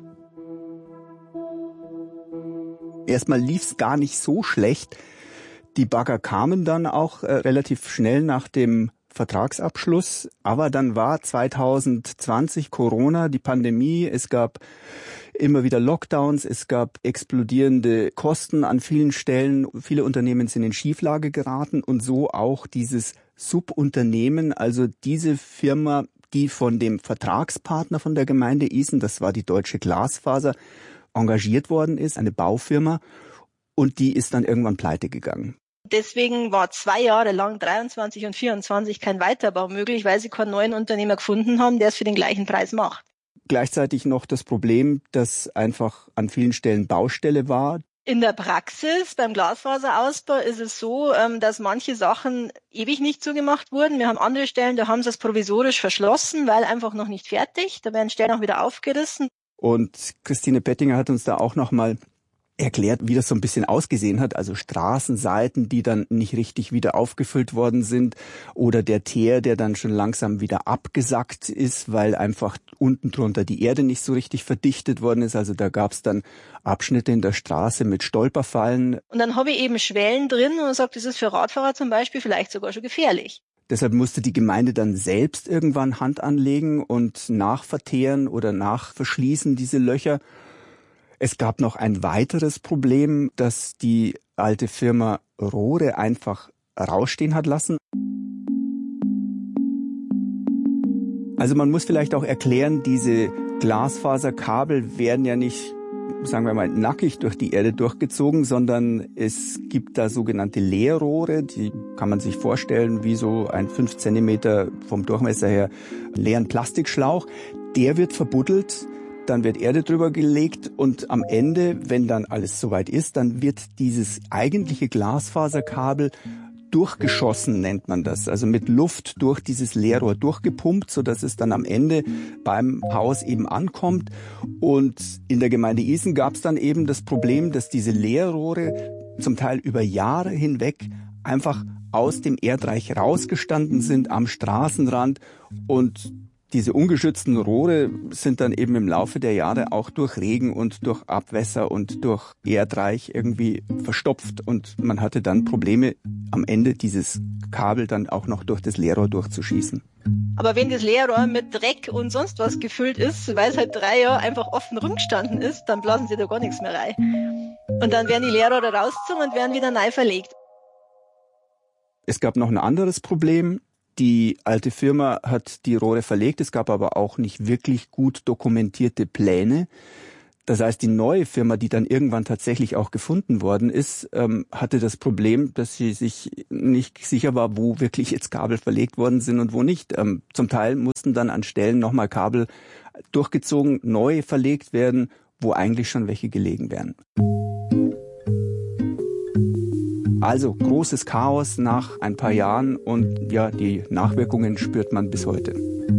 Erstmal lief's gar nicht so schlecht. Die Bagger kamen dann auch äh, relativ schnell nach dem Vertragsabschluss, aber dann war zwanzig zwanzig Corona, die Pandemie, es gab immer wieder Lockdowns, es gab explodierende Kosten an vielen Stellen, viele Unternehmen sind in Schieflage geraten und so auch dieses Subunternehmen, also diese Firma, die von dem Vertragspartner von der Gemeinde Isen, das war die Deutsche Glasfaser, engagiert worden ist, eine Baufirma, und die ist dann irgendwann pleite gegangen. Deswegen war zwei Jahre lang, dreiundzwanzig und vierundzwanzig, kein Weiterbau möglich, weil sie keinen neuen Unternehmer gefunden haben, der es für den gleichen Preis macht. Gleichzeitig noch das Problem, dass einfach an vielen Stellen Baustelle war. In der Praxis beim Glasfaserausbau ist es so, dass manche Sachen ewig nicht zugemacht wurden. Wir haben andere Stellen, da haben sie es provisorisch verschlossen, weil einfach noch nicht fertig. Da werden Stellen auch wieder aufgerissen. Und Christine Pettinger hat uns da auch noch mal erklärt, wie das so ein bisschen ausgesehen hat, also Straßenseiten, die dann nicht richtig wieder aufgefüllt worden sind oder der Teer, der dann schon langsam wieder abgesackt ist, weil einfach unten drunter die Erde nicht so richtig verdichtet worden ist. Also da gab es dann Abschnitte in der Straße mit Stolperfallen. Und dann habe ich eben Schwellen drin und man sagt, das ist für Radfahrer zum Beispiel vielleicht sogar schon gefährlich. Deshalb musste die Gemeinde dann selbst irgendwann Hand anlegen und nachverteeren oder nachverschließen diese Löcher. Es gab noch ein weiteres Problem, dass die alte Firma Rohre einfach rausstehen hat lassen. Also man muss vielleicht auch erklären, diese Glasfaserkabel werden ja nicht, sagen wir mal, nackig durch die Erde durchgezogen, sondern es gibt da sogenannte Leerrohre, die kann man sich vorstellen wie so ein fünf Zentimeter vom Durchmesser her leeren Plastikschlauch. Der wird verbuddelt. Dann wird Erde drüber gelegt und am Ende, wenn dann alles soweit ist, dann wird dieses eigentliche Glasfaserkabel durchgeschossen, nennt man das. Also mit Luft durch dieses Leerrohr durchgepumpt, sodass es dann am Ende beim Haus eben ankommt. Und in der Gemeinde Isen gab es dann eben das Problem, dass diese Leerrohre zum Teil über Jahre hinweg einfach aus dem Erdreich rausgestanden sind am Straßenrand und diese ungeschützten Rohre sind dann eben im Laufe der Jahre auch durch Regen und durch Abwässer und durch Erdreich irgendwie verstopft und man hatte dann Probleme, am Ende dieses Kabel dann auch noch durch das Leerrohr durchzuschießen. Aber wenn das Leerrohr mit Dreck und sonst was gefüllt ist, weil es halt drei Jahre einfach offen rumgestanden ist, dann blasen sie da gar nichts mehr rein. Und dann werden die Leerrohre rausgezogen und werden wieder neu verlegt. Es gab noch ein anderes Problem. Die alte Firma hat die Rohre verlegt. Es gab aber auch nicht wirklich gut dokumentierte Pläne. Das heißt, die neue Firma, die dann irgendwann tatsächlich auch gefunden worden ist, ähm, hatte das Problem, dass sie sich nicht sicher war, wo wirklich jetzt Kabel verlegt worden sind und wo nicht. Ähm, zum Teil mussten dann an Stellen nochmal Kabel durchgezogen, neu verlegt werden, wo eigentlich schon welche gelegen wären. Also großes Chaos nach ein paar Jahren und ja, die Nachwirkungen spürt man bis heute.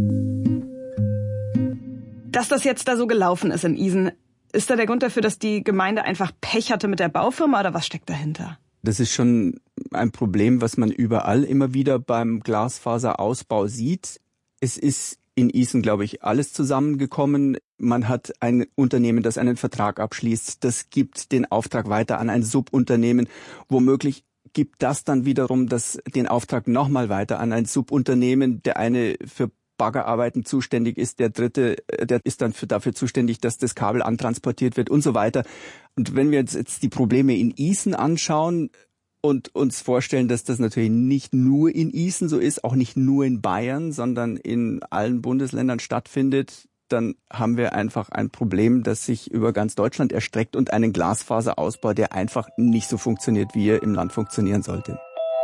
Dass das jetzt da so gelaufen ist in Isen, ist da der Grund dafür, dass die Gemeinde einfach Pech hatte mit der Baufirma oder was steckt dahinter? Das ist schon ein Problem, was man überall immer wieder beim Glasfaserausbau sieht. Es ist in Isen, glaube ich, alles zusammengekommen. Man hat ein Unternehmen, das einen Vertrag abschließt. Das gibt den Auftrag weiter an ein Subunternehmen. Womöglich gibt das dann wiederum das, den Auftrag nochmal weiter an ein Subunternehmen. Der eine für Baggerarbeiten zuständig ist, der dritte, der ist dann für, dafür zuständig, dass das Kabel antransportiert wird und so weiter. Und wenn wir uns jetzt die Probleme in Isen anschauen und uns vorstellen, dass das natürlich nicht nur in Isen so ist, auch nicht nur in Bayern, sondern in allen Bundesländern stattfindet, dann haben wir einfach ein Problem, das sich über ganz Deutschland erstreckt und einen Glasfaserausbau, der einfach nicht so funktioniert, wie er im Land funktionieren sollte.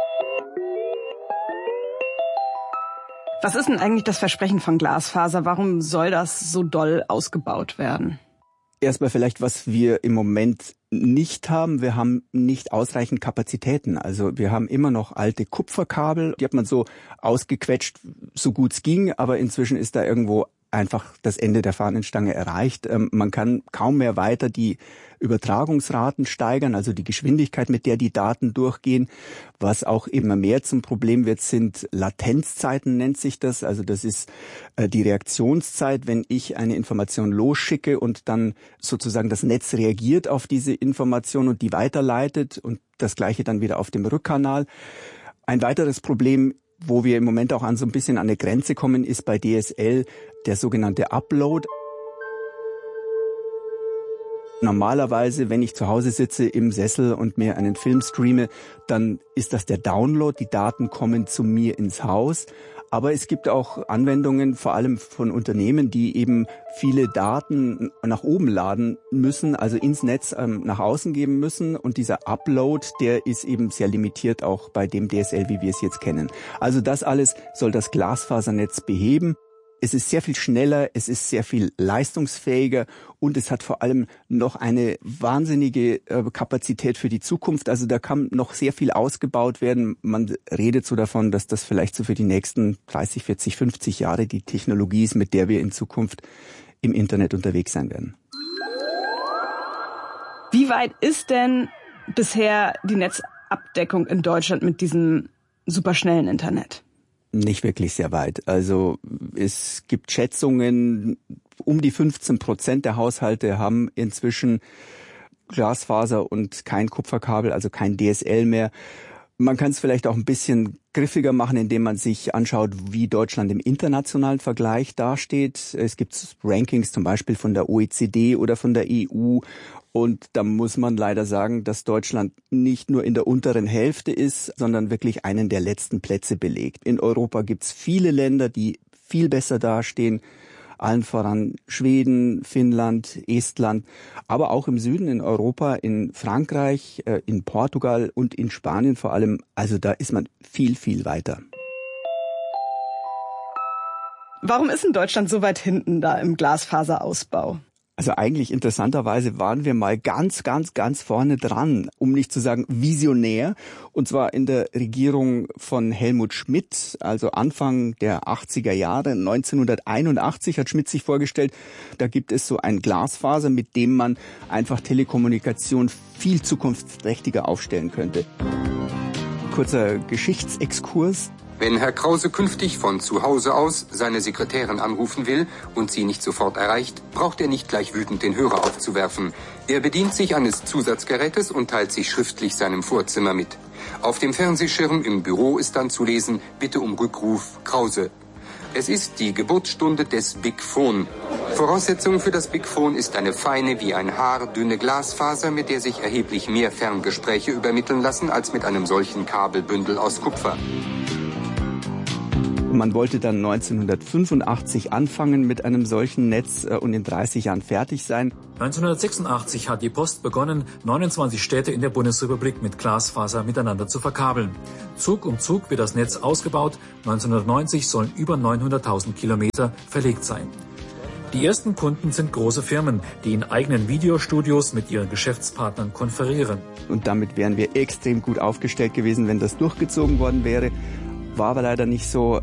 Was ist denn eigentlich das Versprechen von Glasfaser? Warum soll das so doll ausgebaut werden? Erstmal vielleicht, was wir im Moment nicht haben. Wir haben nicht ausreichend Kapazitäten. Also wir haben immer noch alte Kupferkabel. Die hat man so ausgequetscht, so gut es ging. Aber inzwischen ist da irgendwo einfach das Ende der Fahnenstange erreicht. Ähm, man kann kaum mehr weiter die Übertragungsraten steigern, also die Geschwindigkeit, mit der die Daten durchgehen. Was auch immer mehr zum Problem wird, sind Latenzzeiten, nennt sich das. Also das ist äh, die Reaktionszeit, wenn ich eine Information losschicke und dann sozusagen das Netz reagiert auf diese Information und die weiterleitet und das Gleiche dann wieder auf dem Rückkanal. Ein weiteres Problem, wo wir im Moment auch an so ein bisschen an eine Grenze kommen, ist bei D S L der sogenannte Upload. Normalerweise, wenn ich zu Hause sitze im Sessel und mir einen Film streame, dann ist das der Download. Die Daten kommen zu mir ins Haus. Aber es gibt auch Anwendungen, vor allem von Unternehmen, die eben viele Daten nach oben laden müssen, also ins Netz ähm, nach außen geben müssen. Und dieser Upload, der ist eben sehr limitiert auch bei dem D S L, wie wir es jetzt kennen. Also das alles soll das Glasfasernetz beheben. Es ist sehr viel schneller, es ist sehr viel leistungsfähiger und es hat vor allem noch eine wahnsinnige äh, Kapazität für die Zukunft. Also da kann noch sehr viel ausgebaut werden. Man redet so davon, dass das vielleicht so für die nächsten dreißig, vierzig, fünfzig Jahre die Technologie ist, mit der wir in Zukunft im Internet unterwegs sein werden. Wie weit ist denn bisher die Netzabdeckung in Deutschland mit diesem superschnellen Internet? Nicht wirklich sehr weit. Also es gibt Schätzungen, um die fünfzehn Prozent der Haushalte haben inzwischen Glasfaser und kein Kupferkabel, also kein D S L mehr. Man kann es vielleicht auch ein bisschen griffiger machen, indem man sich anschaut, wie Deutschland im internationalen Vergleich dasteht. Es gibt Rankings zum Beispiel von der O E C D oder von der E U. Und da muss man leider sagen, dass Deutschland nicht nur in der unteren Hälfte ist, sondern wirklich einen der letzten Plätze belegt. In Europa gibt's viele Länder, die viel besser dastehen, allen voran Schweden, Finnland, Estland, aber auch im Süden in Europa, in Frankreich, in Portugal und in Spanien vor allem. Also da ist man viel, viel weiter. Warum ist denn Deutschland so weit hinten da im Glasfaserausbau? Also eigentlich interessanterweise waren wir mal ganz, ganz, ganz vorne dran, um nicht zu sagen visionär. Und zwar in der Regierung von Helmut Schmidt, also Anfang der achtziger Jahre, neunzehnhunderteinundachtzig hat Schmidt sich vorgestellt, da gibt es so ein Glasfaser, mit dem man einfach Telekommunikation viel zukunftsträchtiger aufstellen könnte. Kurzer Geschichtsexkurs. Wenn Herr Krause künftig von zu Hause aus seine Sekretärin anrufen will und sie nicht sofort erreicht, braucht er nicht gleich wütend den Hörer aufzuwerfen. Er bedient sich eines Zusatzgerätes und teilt sich schriftlich seinem Vorzimmer mit. Auf dem Fernsehschirm im Büro ist dann zu lesen, bitte um Rückruf Krause. Es ist die Geburtsstunde des Big Phone. Voraussetzung für das Big Phone ist eine feine, wie ein Haar dünne Glasfaser, mit der sich erheblich mehr Ferngespräche übermitteln lassen als mit einem solchen Kabelbündel aus Kupfer. Man wollte dann neunzehnhundertfünfundachtzig anfangen mit einem solchen Netz und in dreißig Jahren fertig sein. neunzehnhundertsechsundachtzig hat die Post begonnen, neunundzwanzig Städte in der Bundesrepublik mit Glasfaser miteinander zu verkabeln. Zug um Zug wird das Netz ausgebaut. neunzehnhundertneunzig sollen über neunhunderttausend Kilometer verlegt sein. Die ersten Kunden sind große Firmen, die in eigenen Videostudios mit ihren Geschäftspartnern konferieren. Und damit wären wir extrem gut aufgestellt gewesen, wenn das durchgezogen worden wäre. War aber leider nicht so.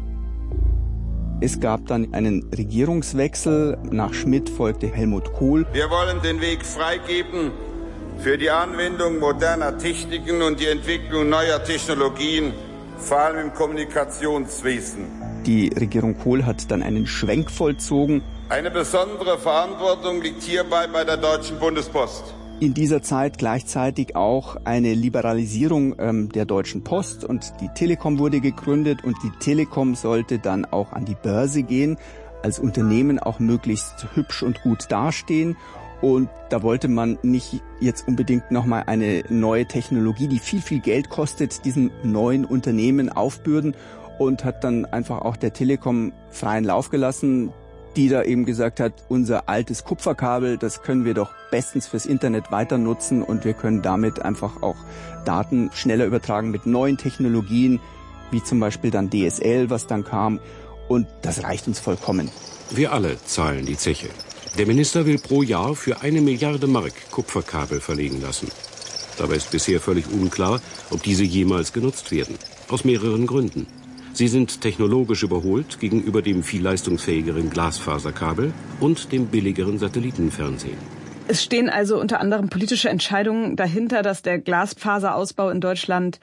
Es gab dann einen Regierungswechsel. Nach Schmidt folgte Helmut Kohl. Wir wollen den Weg freigeben für die Anwendung moderner Techniken und die Entwicklung neuer Technologien, vor allem im Kommunikationswesen. Die Regierung Kohl hat dann einen Schwenk vollzogen. Eine besondere Verantwortung liegt hierbei bei der Deutschen Bundespost. In dieser Zeit gleichzeitig auch eine Liberalisierung ähm, der Deutschen Post und die Telekom wurde gegründet und die Telekom sollte dann auch an die Börse gehen, als Unternehmen auch möglichst hübsch und gut dastehen. Und da wollte man nicht jetzt unbedingt nochmal eine neue Technologie, die viel, viel Geld kostet, diesem neuen Unternehmen aufbürden und hat dann einfach auch der Telekom freien Lauf gelassen, die da eben gesagt hat, unser altes Kupferkabel, das können wir doch bestens fürs Internet weiter nutzen und wir können damit einfach auch Daten schneller übertragen mit neuen Technologien, wie zum Beispiel dann D S L, was dann kam. Und das reicht uns vollkommen. Wir alle zahlen die Zeche. Der Minister will pro Jahr für eine Milliarde Mark Kupferkabel verlegen lassen. Dabei ist bisher völlig unklar, ob diese jemals genutzt werden. Aus mehreren Gründen. Sie sind technologisch überholt gegenüber dem viel leistungsfähigeren Glasfaserkabel und dem billigeren Satellitenfernsehen. Es stehen also unter anderem politische Entscheidungen dahinter, dass der Glasfaserausbau in Deutschland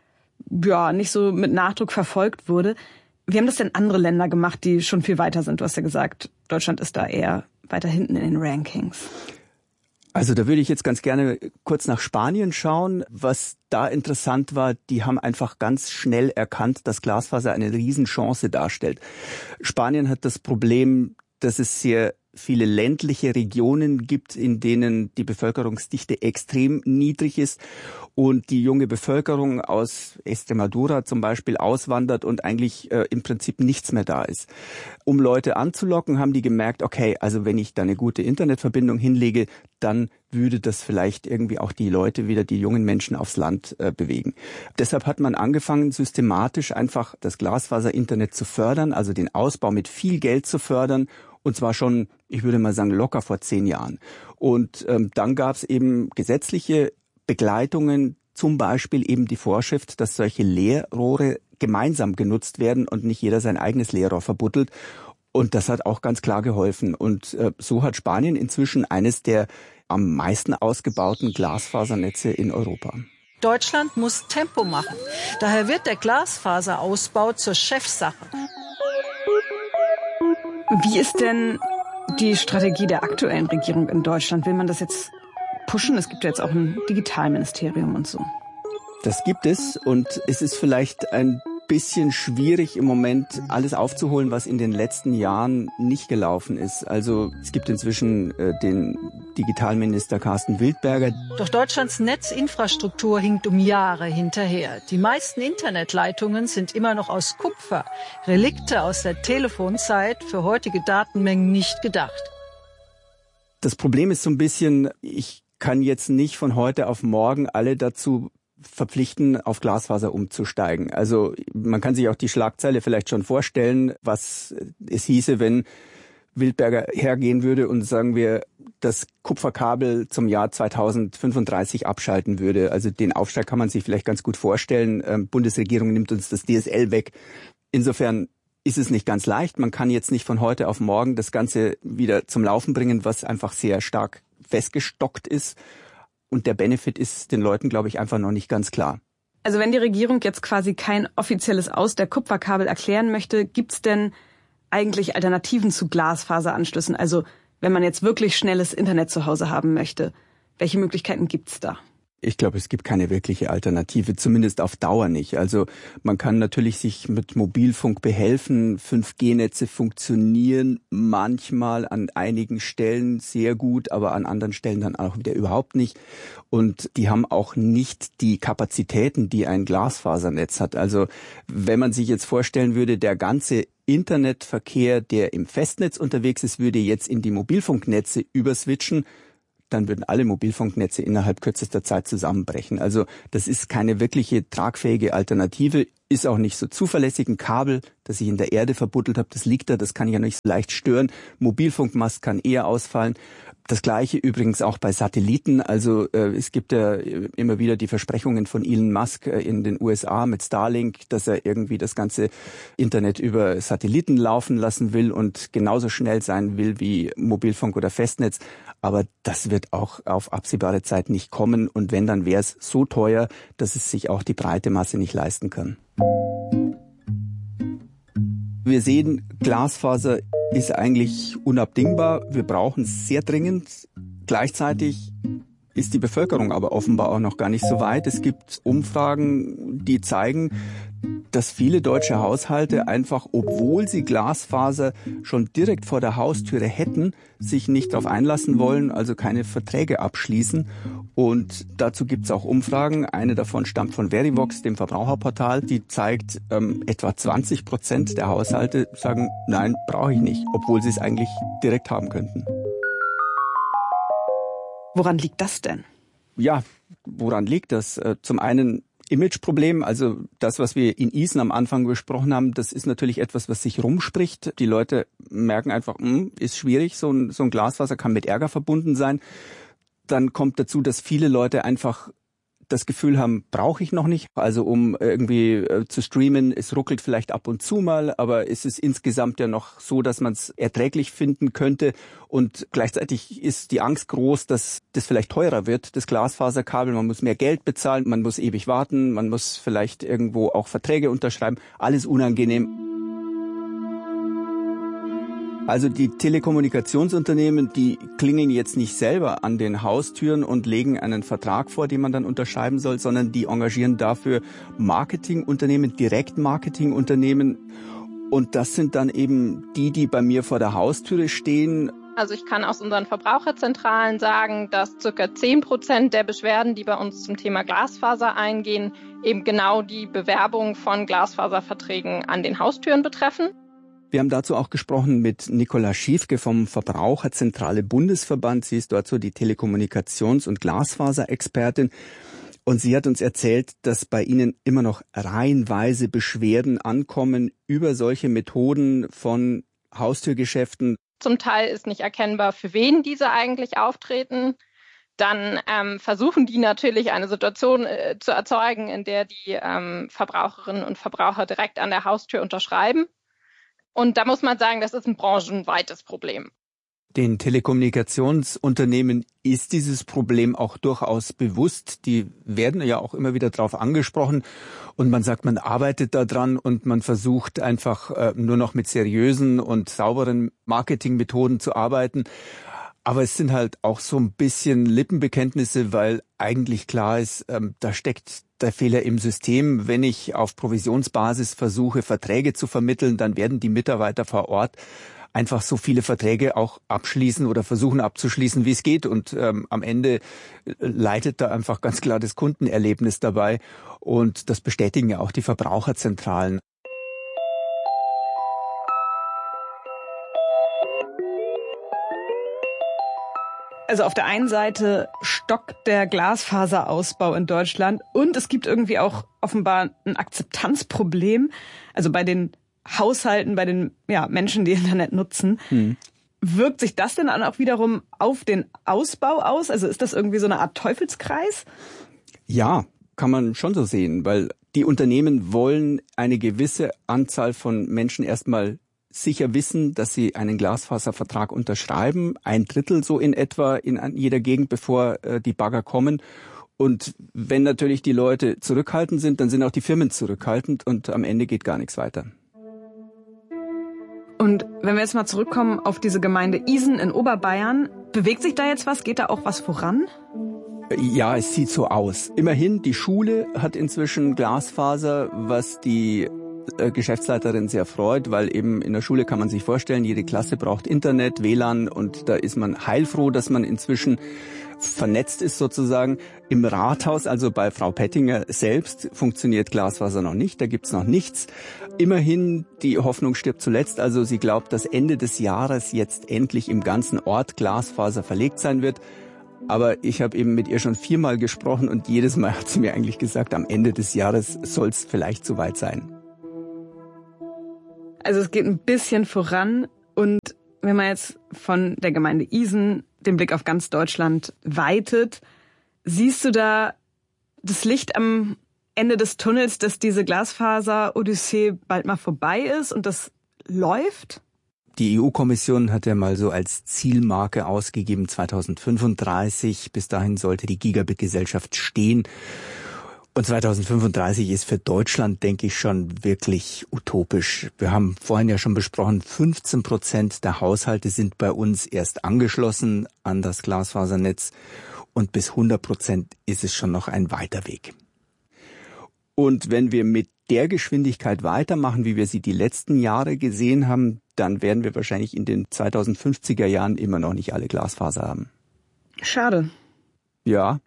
ja nicht so mit Nachdruck verfolgt wurde. Wie haben das denn andere Länder gemacht, die schon viel weiter sind? Du hast ja gesagt, Deutschland ist da eher weiter hinten in den Rankings. Also da würde ich jetzt ganz gerne kurz nach Spanien schauen. Was da interessant war, die haben einfach ganz schnell erkannt, dass Glasfaser eine Riesenchance darstellt. Spanien hat das Problem, dass es sehr viele ländliche Regionen gibt, in denen die Bevölkerungsdichte extrem niedrig ist und die junge Bevölkerung aus Extremadura zum Beispiel auswandert und eigentlich äh, im Prinzip nichts mehr da ist. Um Leute anzulocken, haben die gemerkt, okay, also wenn ich da eine gute Internetverbindung hinlege, dann würde das vielleicht irgendwie auch die Leute wieder, die jungen Menschen aufs Land äh, bewegen. Deshalb hat man angefangen, systematisch einfach das Glasfaser-Internet zu fördern, also den Ausbau mit viel Geld zu fördern. Und zwar schon, ich würde mal sagen, locker vor zehn Jahren. Und ähm, dann gab es eben gesetzliche Begleitungen, zum Beispiel eben die Vorschrift, dass solche Leerrohre gemeinsam genutzt werden und nicht jeder sein eigenes Leerrohr verbuddelt. Und das hat auch ganz klar geholfen. Und äh, so hat Spanien inzwischen eines der am meisten ausgebauten Glasfasernetze in Europa. Deutschland muss Tempo machen. Daher wird der Glasfaserausbau zur Chefsache. Wie ist denn die Strategie der aktuellen Regierung in Deutschland? Will man das jetzt pushen? Es gibt ja jetzt auch ein Digitalministerium und so. Das gibt es und es ist vielleicht ein bisschen schwierig im Moment alles aufzuholen, was in den letzten Jahren nicht gelaufen ist. Also es gibt inzwischen äh, den Digitalminister Carsten Wildberger. Doch Deutschlands Netzinfrastruktur hinkt um Jahre hinterher. Die meisten Internetleitungen sind immer noch aus Kupfer. Relikte aus der Telefonzeit, für heutige Datenmengen nicht gedacht. Das Problem ist so ein bisschen, ich kann jetzt nicht von heute auf morgen alle dazu verpflichten, auf Glasfaser umzusteigen. Also man kann sich auch die Schlagzeile vielleicht schon vorstellen, was es hieße, wenn Wildberger hergehen würde und sagen wir, das Kupferkabel zum Jahr zweitausendfünfunddreißig abschalten würde. Also den Aufstieg kann man sich vielleicht ganz gut vorstellen. Ähm, Bundesregierung nimmt uns das D S L weg. Insofern ist es nicht ganz leicht. Man kann jetzt nicht von heute auf morgen das Ganze wieder zum Laufen bringen, was einfach sehr stark festgestockt ist. Und der Benefit ist den Leuten, glaube ich, einfach noch nicht ganz klar. Also wenn die Regierung jetzt quasi kein offizielles Aus der Kupferkabel erklären möchte, gibt's denn eigentlich Alternativen zu Glasfaseranschlüssen? Also wenn man jetzt wirklich schnelles Internet zu Hause haben möchte, welche Möglichkeiten gibt's da? Ich glaube, es gibt keine wirkliche Alternative, zumindest auf Dauer nicht. Also man kann natürlich sich mit Mobilfunk behelfen. fünf G Netze funktionieren manchmal an einigen Stellen sehr gut, aber an anderen Stellen dann auch wieder überhaupt nicht. Und die haben auch nicht die Kapazitäten, die ein Glasfasernetz hat. Also wenn man sich jetzt vorstellen würde, der ganze Internetverkehr, der im Festnetz unterwegs ist, würde jetzt in die Mobilfunknetze überswitchen, dann würden alle Mobilfunknetze innerhalb kürzester Zeit zusammenbrechen. Also das ist keine wirkliche tragfähige Alternative, ist auch nicht so zuverlässig. Ein Kabel, das ich in der Erde verbuddelt habe, das liegt da, das kann ich ja nicht so leicht stören. Mobilfunkmast kann eher ausfallen. Das Gleiche übrigens auch bei Satelliten. Also äh, es gibt ja immer wieder die Versprechungen von Elon Musk äh, in den U S A mit Starlink, dass er irgendwie das ganze Internet über Satelliten laufen lassen will und genauso schnell sein will wie Mobilfunk oder Festnetz. Aber das wird auch auf absehbare Zeit nicht kommen. Und wenn, dann wäre es so teuer, dass es sich auch die breite Masse nicht leisten kann. Wir sehen, Glasfaser ist eigentlich unabdingbar. Wir brauchen es sehr dringend. Gleichzeitig ist die Bevölkerung aber offenbar auch noch gar nicht so weit. Es gibt Umfragen, die zeigen, dass viele deutsche Haushalte einfach, obwohl sie Glasfaser schon direkt vor der Haustüre hätten, sich nicht darauf einlassen wollen, also keine Verträge abschließen. Und dazu gibt es auch Umfragen. Eine davon stammt von Verivox, dem Verbraucherportal. Die zeigt, ähm, etwa zwanzig Prozent der Haushalte sagen, nein, brauche ich nicht, obwohl sie es eigentlich direkt haben könnten. Woran liegt das denn? Ja, woran liegt das? Zum einen Imageproblem, also das, was wir in Isen am Anfang besprochen haben, das ist natürlich etwas, was sich rumspricht. Die Leute merken einfach, mh, ist schwierig, so ein, so ein Glasfaser kann mit Ärger verbunden sein. Dann kommt dazu, dass viele Leute einfach das Gefühl haben, brauche ich noch nicht. Also um irgendwie äh, zu streamen, es ruckelt vielleicht ab und zu mal, aber es ist insgesamt ja noch so, dass man es erträglich finden könnte. Und gleichzeitig ist die Angst groß, dass das vielleicht teurer wird, das Glasfaserkabel. Man muss mehr Geld bezahlen, man muss ewig warten, man muss vielleicht irgendwo auch Verträge unterschreiben. Alles unangenehm. Also die Telekommunikationsunternehmen, die klingeln jetzt nicht selber an den Haustüren und legen einen Vertrag vor, den man dann unterschreiben soll, sondern die engagieren dafür Marketingunternehmen, Direktmarketingunternehmen. Und das sind dann eben die, die bei mir vor der Haustüre stehen. Also ich kann aus unseren Verbraucherzentralen sagen, dass circa zehn Prozent der Beschwerden, die bei uns zum Thema Glasfaser eingehen, eben genau die Bewerbung von Glasfaserverträgen an den Haustüren betreffen. Wir haben dazu auch gesprochen mit Nicola Schiefke vom Verbraucherzentrale Bundesverband. Sie ist dort so die Telekommunikations- und Glasfaserexpertin. Und sie hat uns erzählt, dass bei Ihnen immer noch reihenweise Beschwerden ankommen über solche Methoden von Haustürgeschäften. Zum Teil ist nicht erkennbar, für wen diese eigentlich auftreten. Dann ähm, versuchen die natürlich eine Situation äh, zu erzeugen, in der die ähm, Verbraucherinnen und Verbraucher direkt an der Haustür unterschreiben. Und da muss man sagen, das ist ein branchenweites Problem. Den Telekommunikationsunternehmen ist dieses Problem auch durchaus bewusst. Die werden ja auch immer wieder darauf angesprochen. Und man sagt, man arbeitet da dran und man versucht einfach äh, nur noch mit seriösen und sauberen Marketingmethoden zu arbeiten. Aber es sind halt auch so ein bisschen Lippenbekenntnisse, weil eigentlich klar ist, ähm, da steckt der Fehler im System. Wenn ich auf Provisionsbasis versuche, Verträge zu vermitteln, dann werden die Mitarbeiter vor Ort einfach so viele Verträge auch abschließen oder versuchen abzuschließen, wie es geht. Und ähm, am Ende leitet da einfach ganz klar das Kundenerlebnis dabei. Und das bestätigen ja auch die Verbraucherzentralen. Also auf der einen Seite stockt der Glasfaserausbau in Deutschland und es gibt irgendwie auch offenbar ein Akzeptanzproblem. Also bei den Haushalten, bei den ja, Menschen, die Internet nutzen. Hm. Wirkt sich das denn dann auch wiederum auf den Ausbau aus? Also ist das irgendwie so eine Art Teufelskreis? Ja, kann man schon so sehen, weil die Unternehmen wollen eine gewisse Anzahl von Menschen erstmal sicher wissen, dass sie einen Glasfaservertrag unterschreiben. Ein Drittel so in etwa in jeder Gegend, bevor äh, die Bagger kommen. Und wenn natürlich die Leute zurückhaltend sind, dann sind auch die Firmen zurückhaltend und am Ende geht gar nichts weiter. Und wenn wir jetzt mal zurückkommen auf diese Gemeinde Isen in Oberbayern, bewegt sich da jetzt was? Geht da auch was voran? Ja, es sieht so aus. Immerhin, die Schule hat inzwischen Glasfaser, was die äh, Geschäftsleiterin sehr freut, weil eben in der Schule kann man sich vorstellen, jede Klasse braucht Internet, W L A N und da ist man heilfroh, dass man inzwischen vernetzt ist sozusagen. Im Rathaus, also bei Frau Pettinger selbst, funktioniert Glasfaser noch nicht, da gibt's noch nichts. Immerhin, die Hoffnung stirbt zuletzt, also sie glaubt, dass Ende des Jahres jetzt endlich im ganzen Ort Glasfaser verlegt sein wird. Aber ich habe eben mit ihr schon viermal gesprochen und jedes Mal hat sie mir eigentlich gesagt, am Ende des Jahres soll es vielleicht soweit sein. Also es geht ein bisschen voran und wenn man jetzt von der Gemeinde Isen den Blick auf ganz Deutschland weitet, siehst du da das Licht am Ende des Tunnels, dass diese Glasfaser-Odyssee bald mal vorbei ist und das läuft? Die E U-Kommission hat ja mal so als Zielmarke ausgegeben zweitausendfünfunddreißig. Bis dahin sollte die Gigabit-Gesellschaft stehen. Und zweitausendfünfunddreißig ist für Deutschland, denke ich, schon wirklich utopisch. Wir haben vorhin ja schon besprochen, fünfzehn Prozent der Haushalte sind bei uns erst angeschlossen an das Glasfasernetz. Und bis hundert Prozent ist es schon noch ein weiter Weg. Und wenn wir mit der Geschwindigkeit weitermachen, wie wir sie die letzten Jahre gesehen haben, dann werden wir wahrscheinlich in den zweitausendfünfziger Jahren immer noch nicht alle Glasfaser haben. Schade. Ja.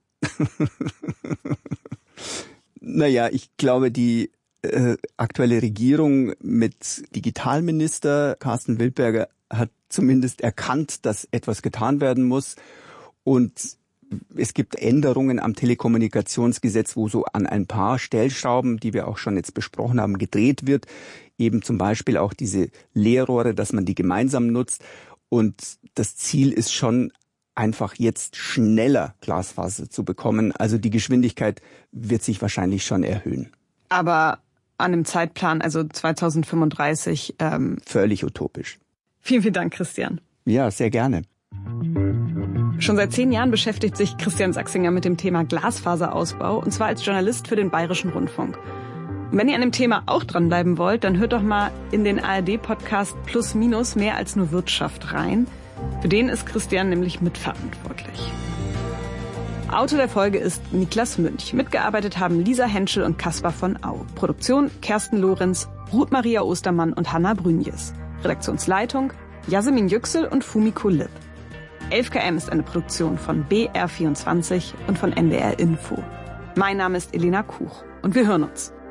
Naja, ich glaube, die äh, aktuelle Regierung mit Digitalminister Carsten Wildberger hat zumindest erkannt, dass etwas getan werden muss. Und es gibt Änderungen am Telekommunikationsgesetz, wo so an ein paar Stellschrauben, die wir auch schon jetzt besprochen haben, gedreht wird. Eben zum Beispiel auch diese Leerrohre, dass man die gemeinsam nutzt. Und das Ziel ist schon, einfach jetzt schneller Glasfaser zu bekommen. Also die Geschwindigkeit wird sich wahrscheinlich schon erhöhen. Aber an dem Zeitplan, also zweitausendfünfunddreißig... Ähm Völlig utopisch. Vielen, vielen Dank, Christian. Ja, sehr gerne. Schon seit zehn Jahren beschäftigt sich Christian Sachsinger mit dem Thema Glasfaserausbau, und zwar als Journalist für den Bayerischen Rundfunk. Und wenn ihr an dem Thema auch dranbleiben wollt, dann hört doch mal in den A R D-Podcast Plus Minus mehr als nur Wirtschaft rein. Für den ist Christian nämlich mitverantwortlich. Autor der Folge ist Niklas Münch. Mitgearbeitet haben Lisa Henschel und Kaspar von Au. Produktion Kersten Lorenz, Ruth Maria Ostermann und Hanna Brünjes. Redaktionsleitung Yasemin Yüksel und Fumiko Lipp. elf K M ist eine Produktion von B R vierundzwanzig und von N D R Info. Mein Name ist Elena Kuch und wir hören uns.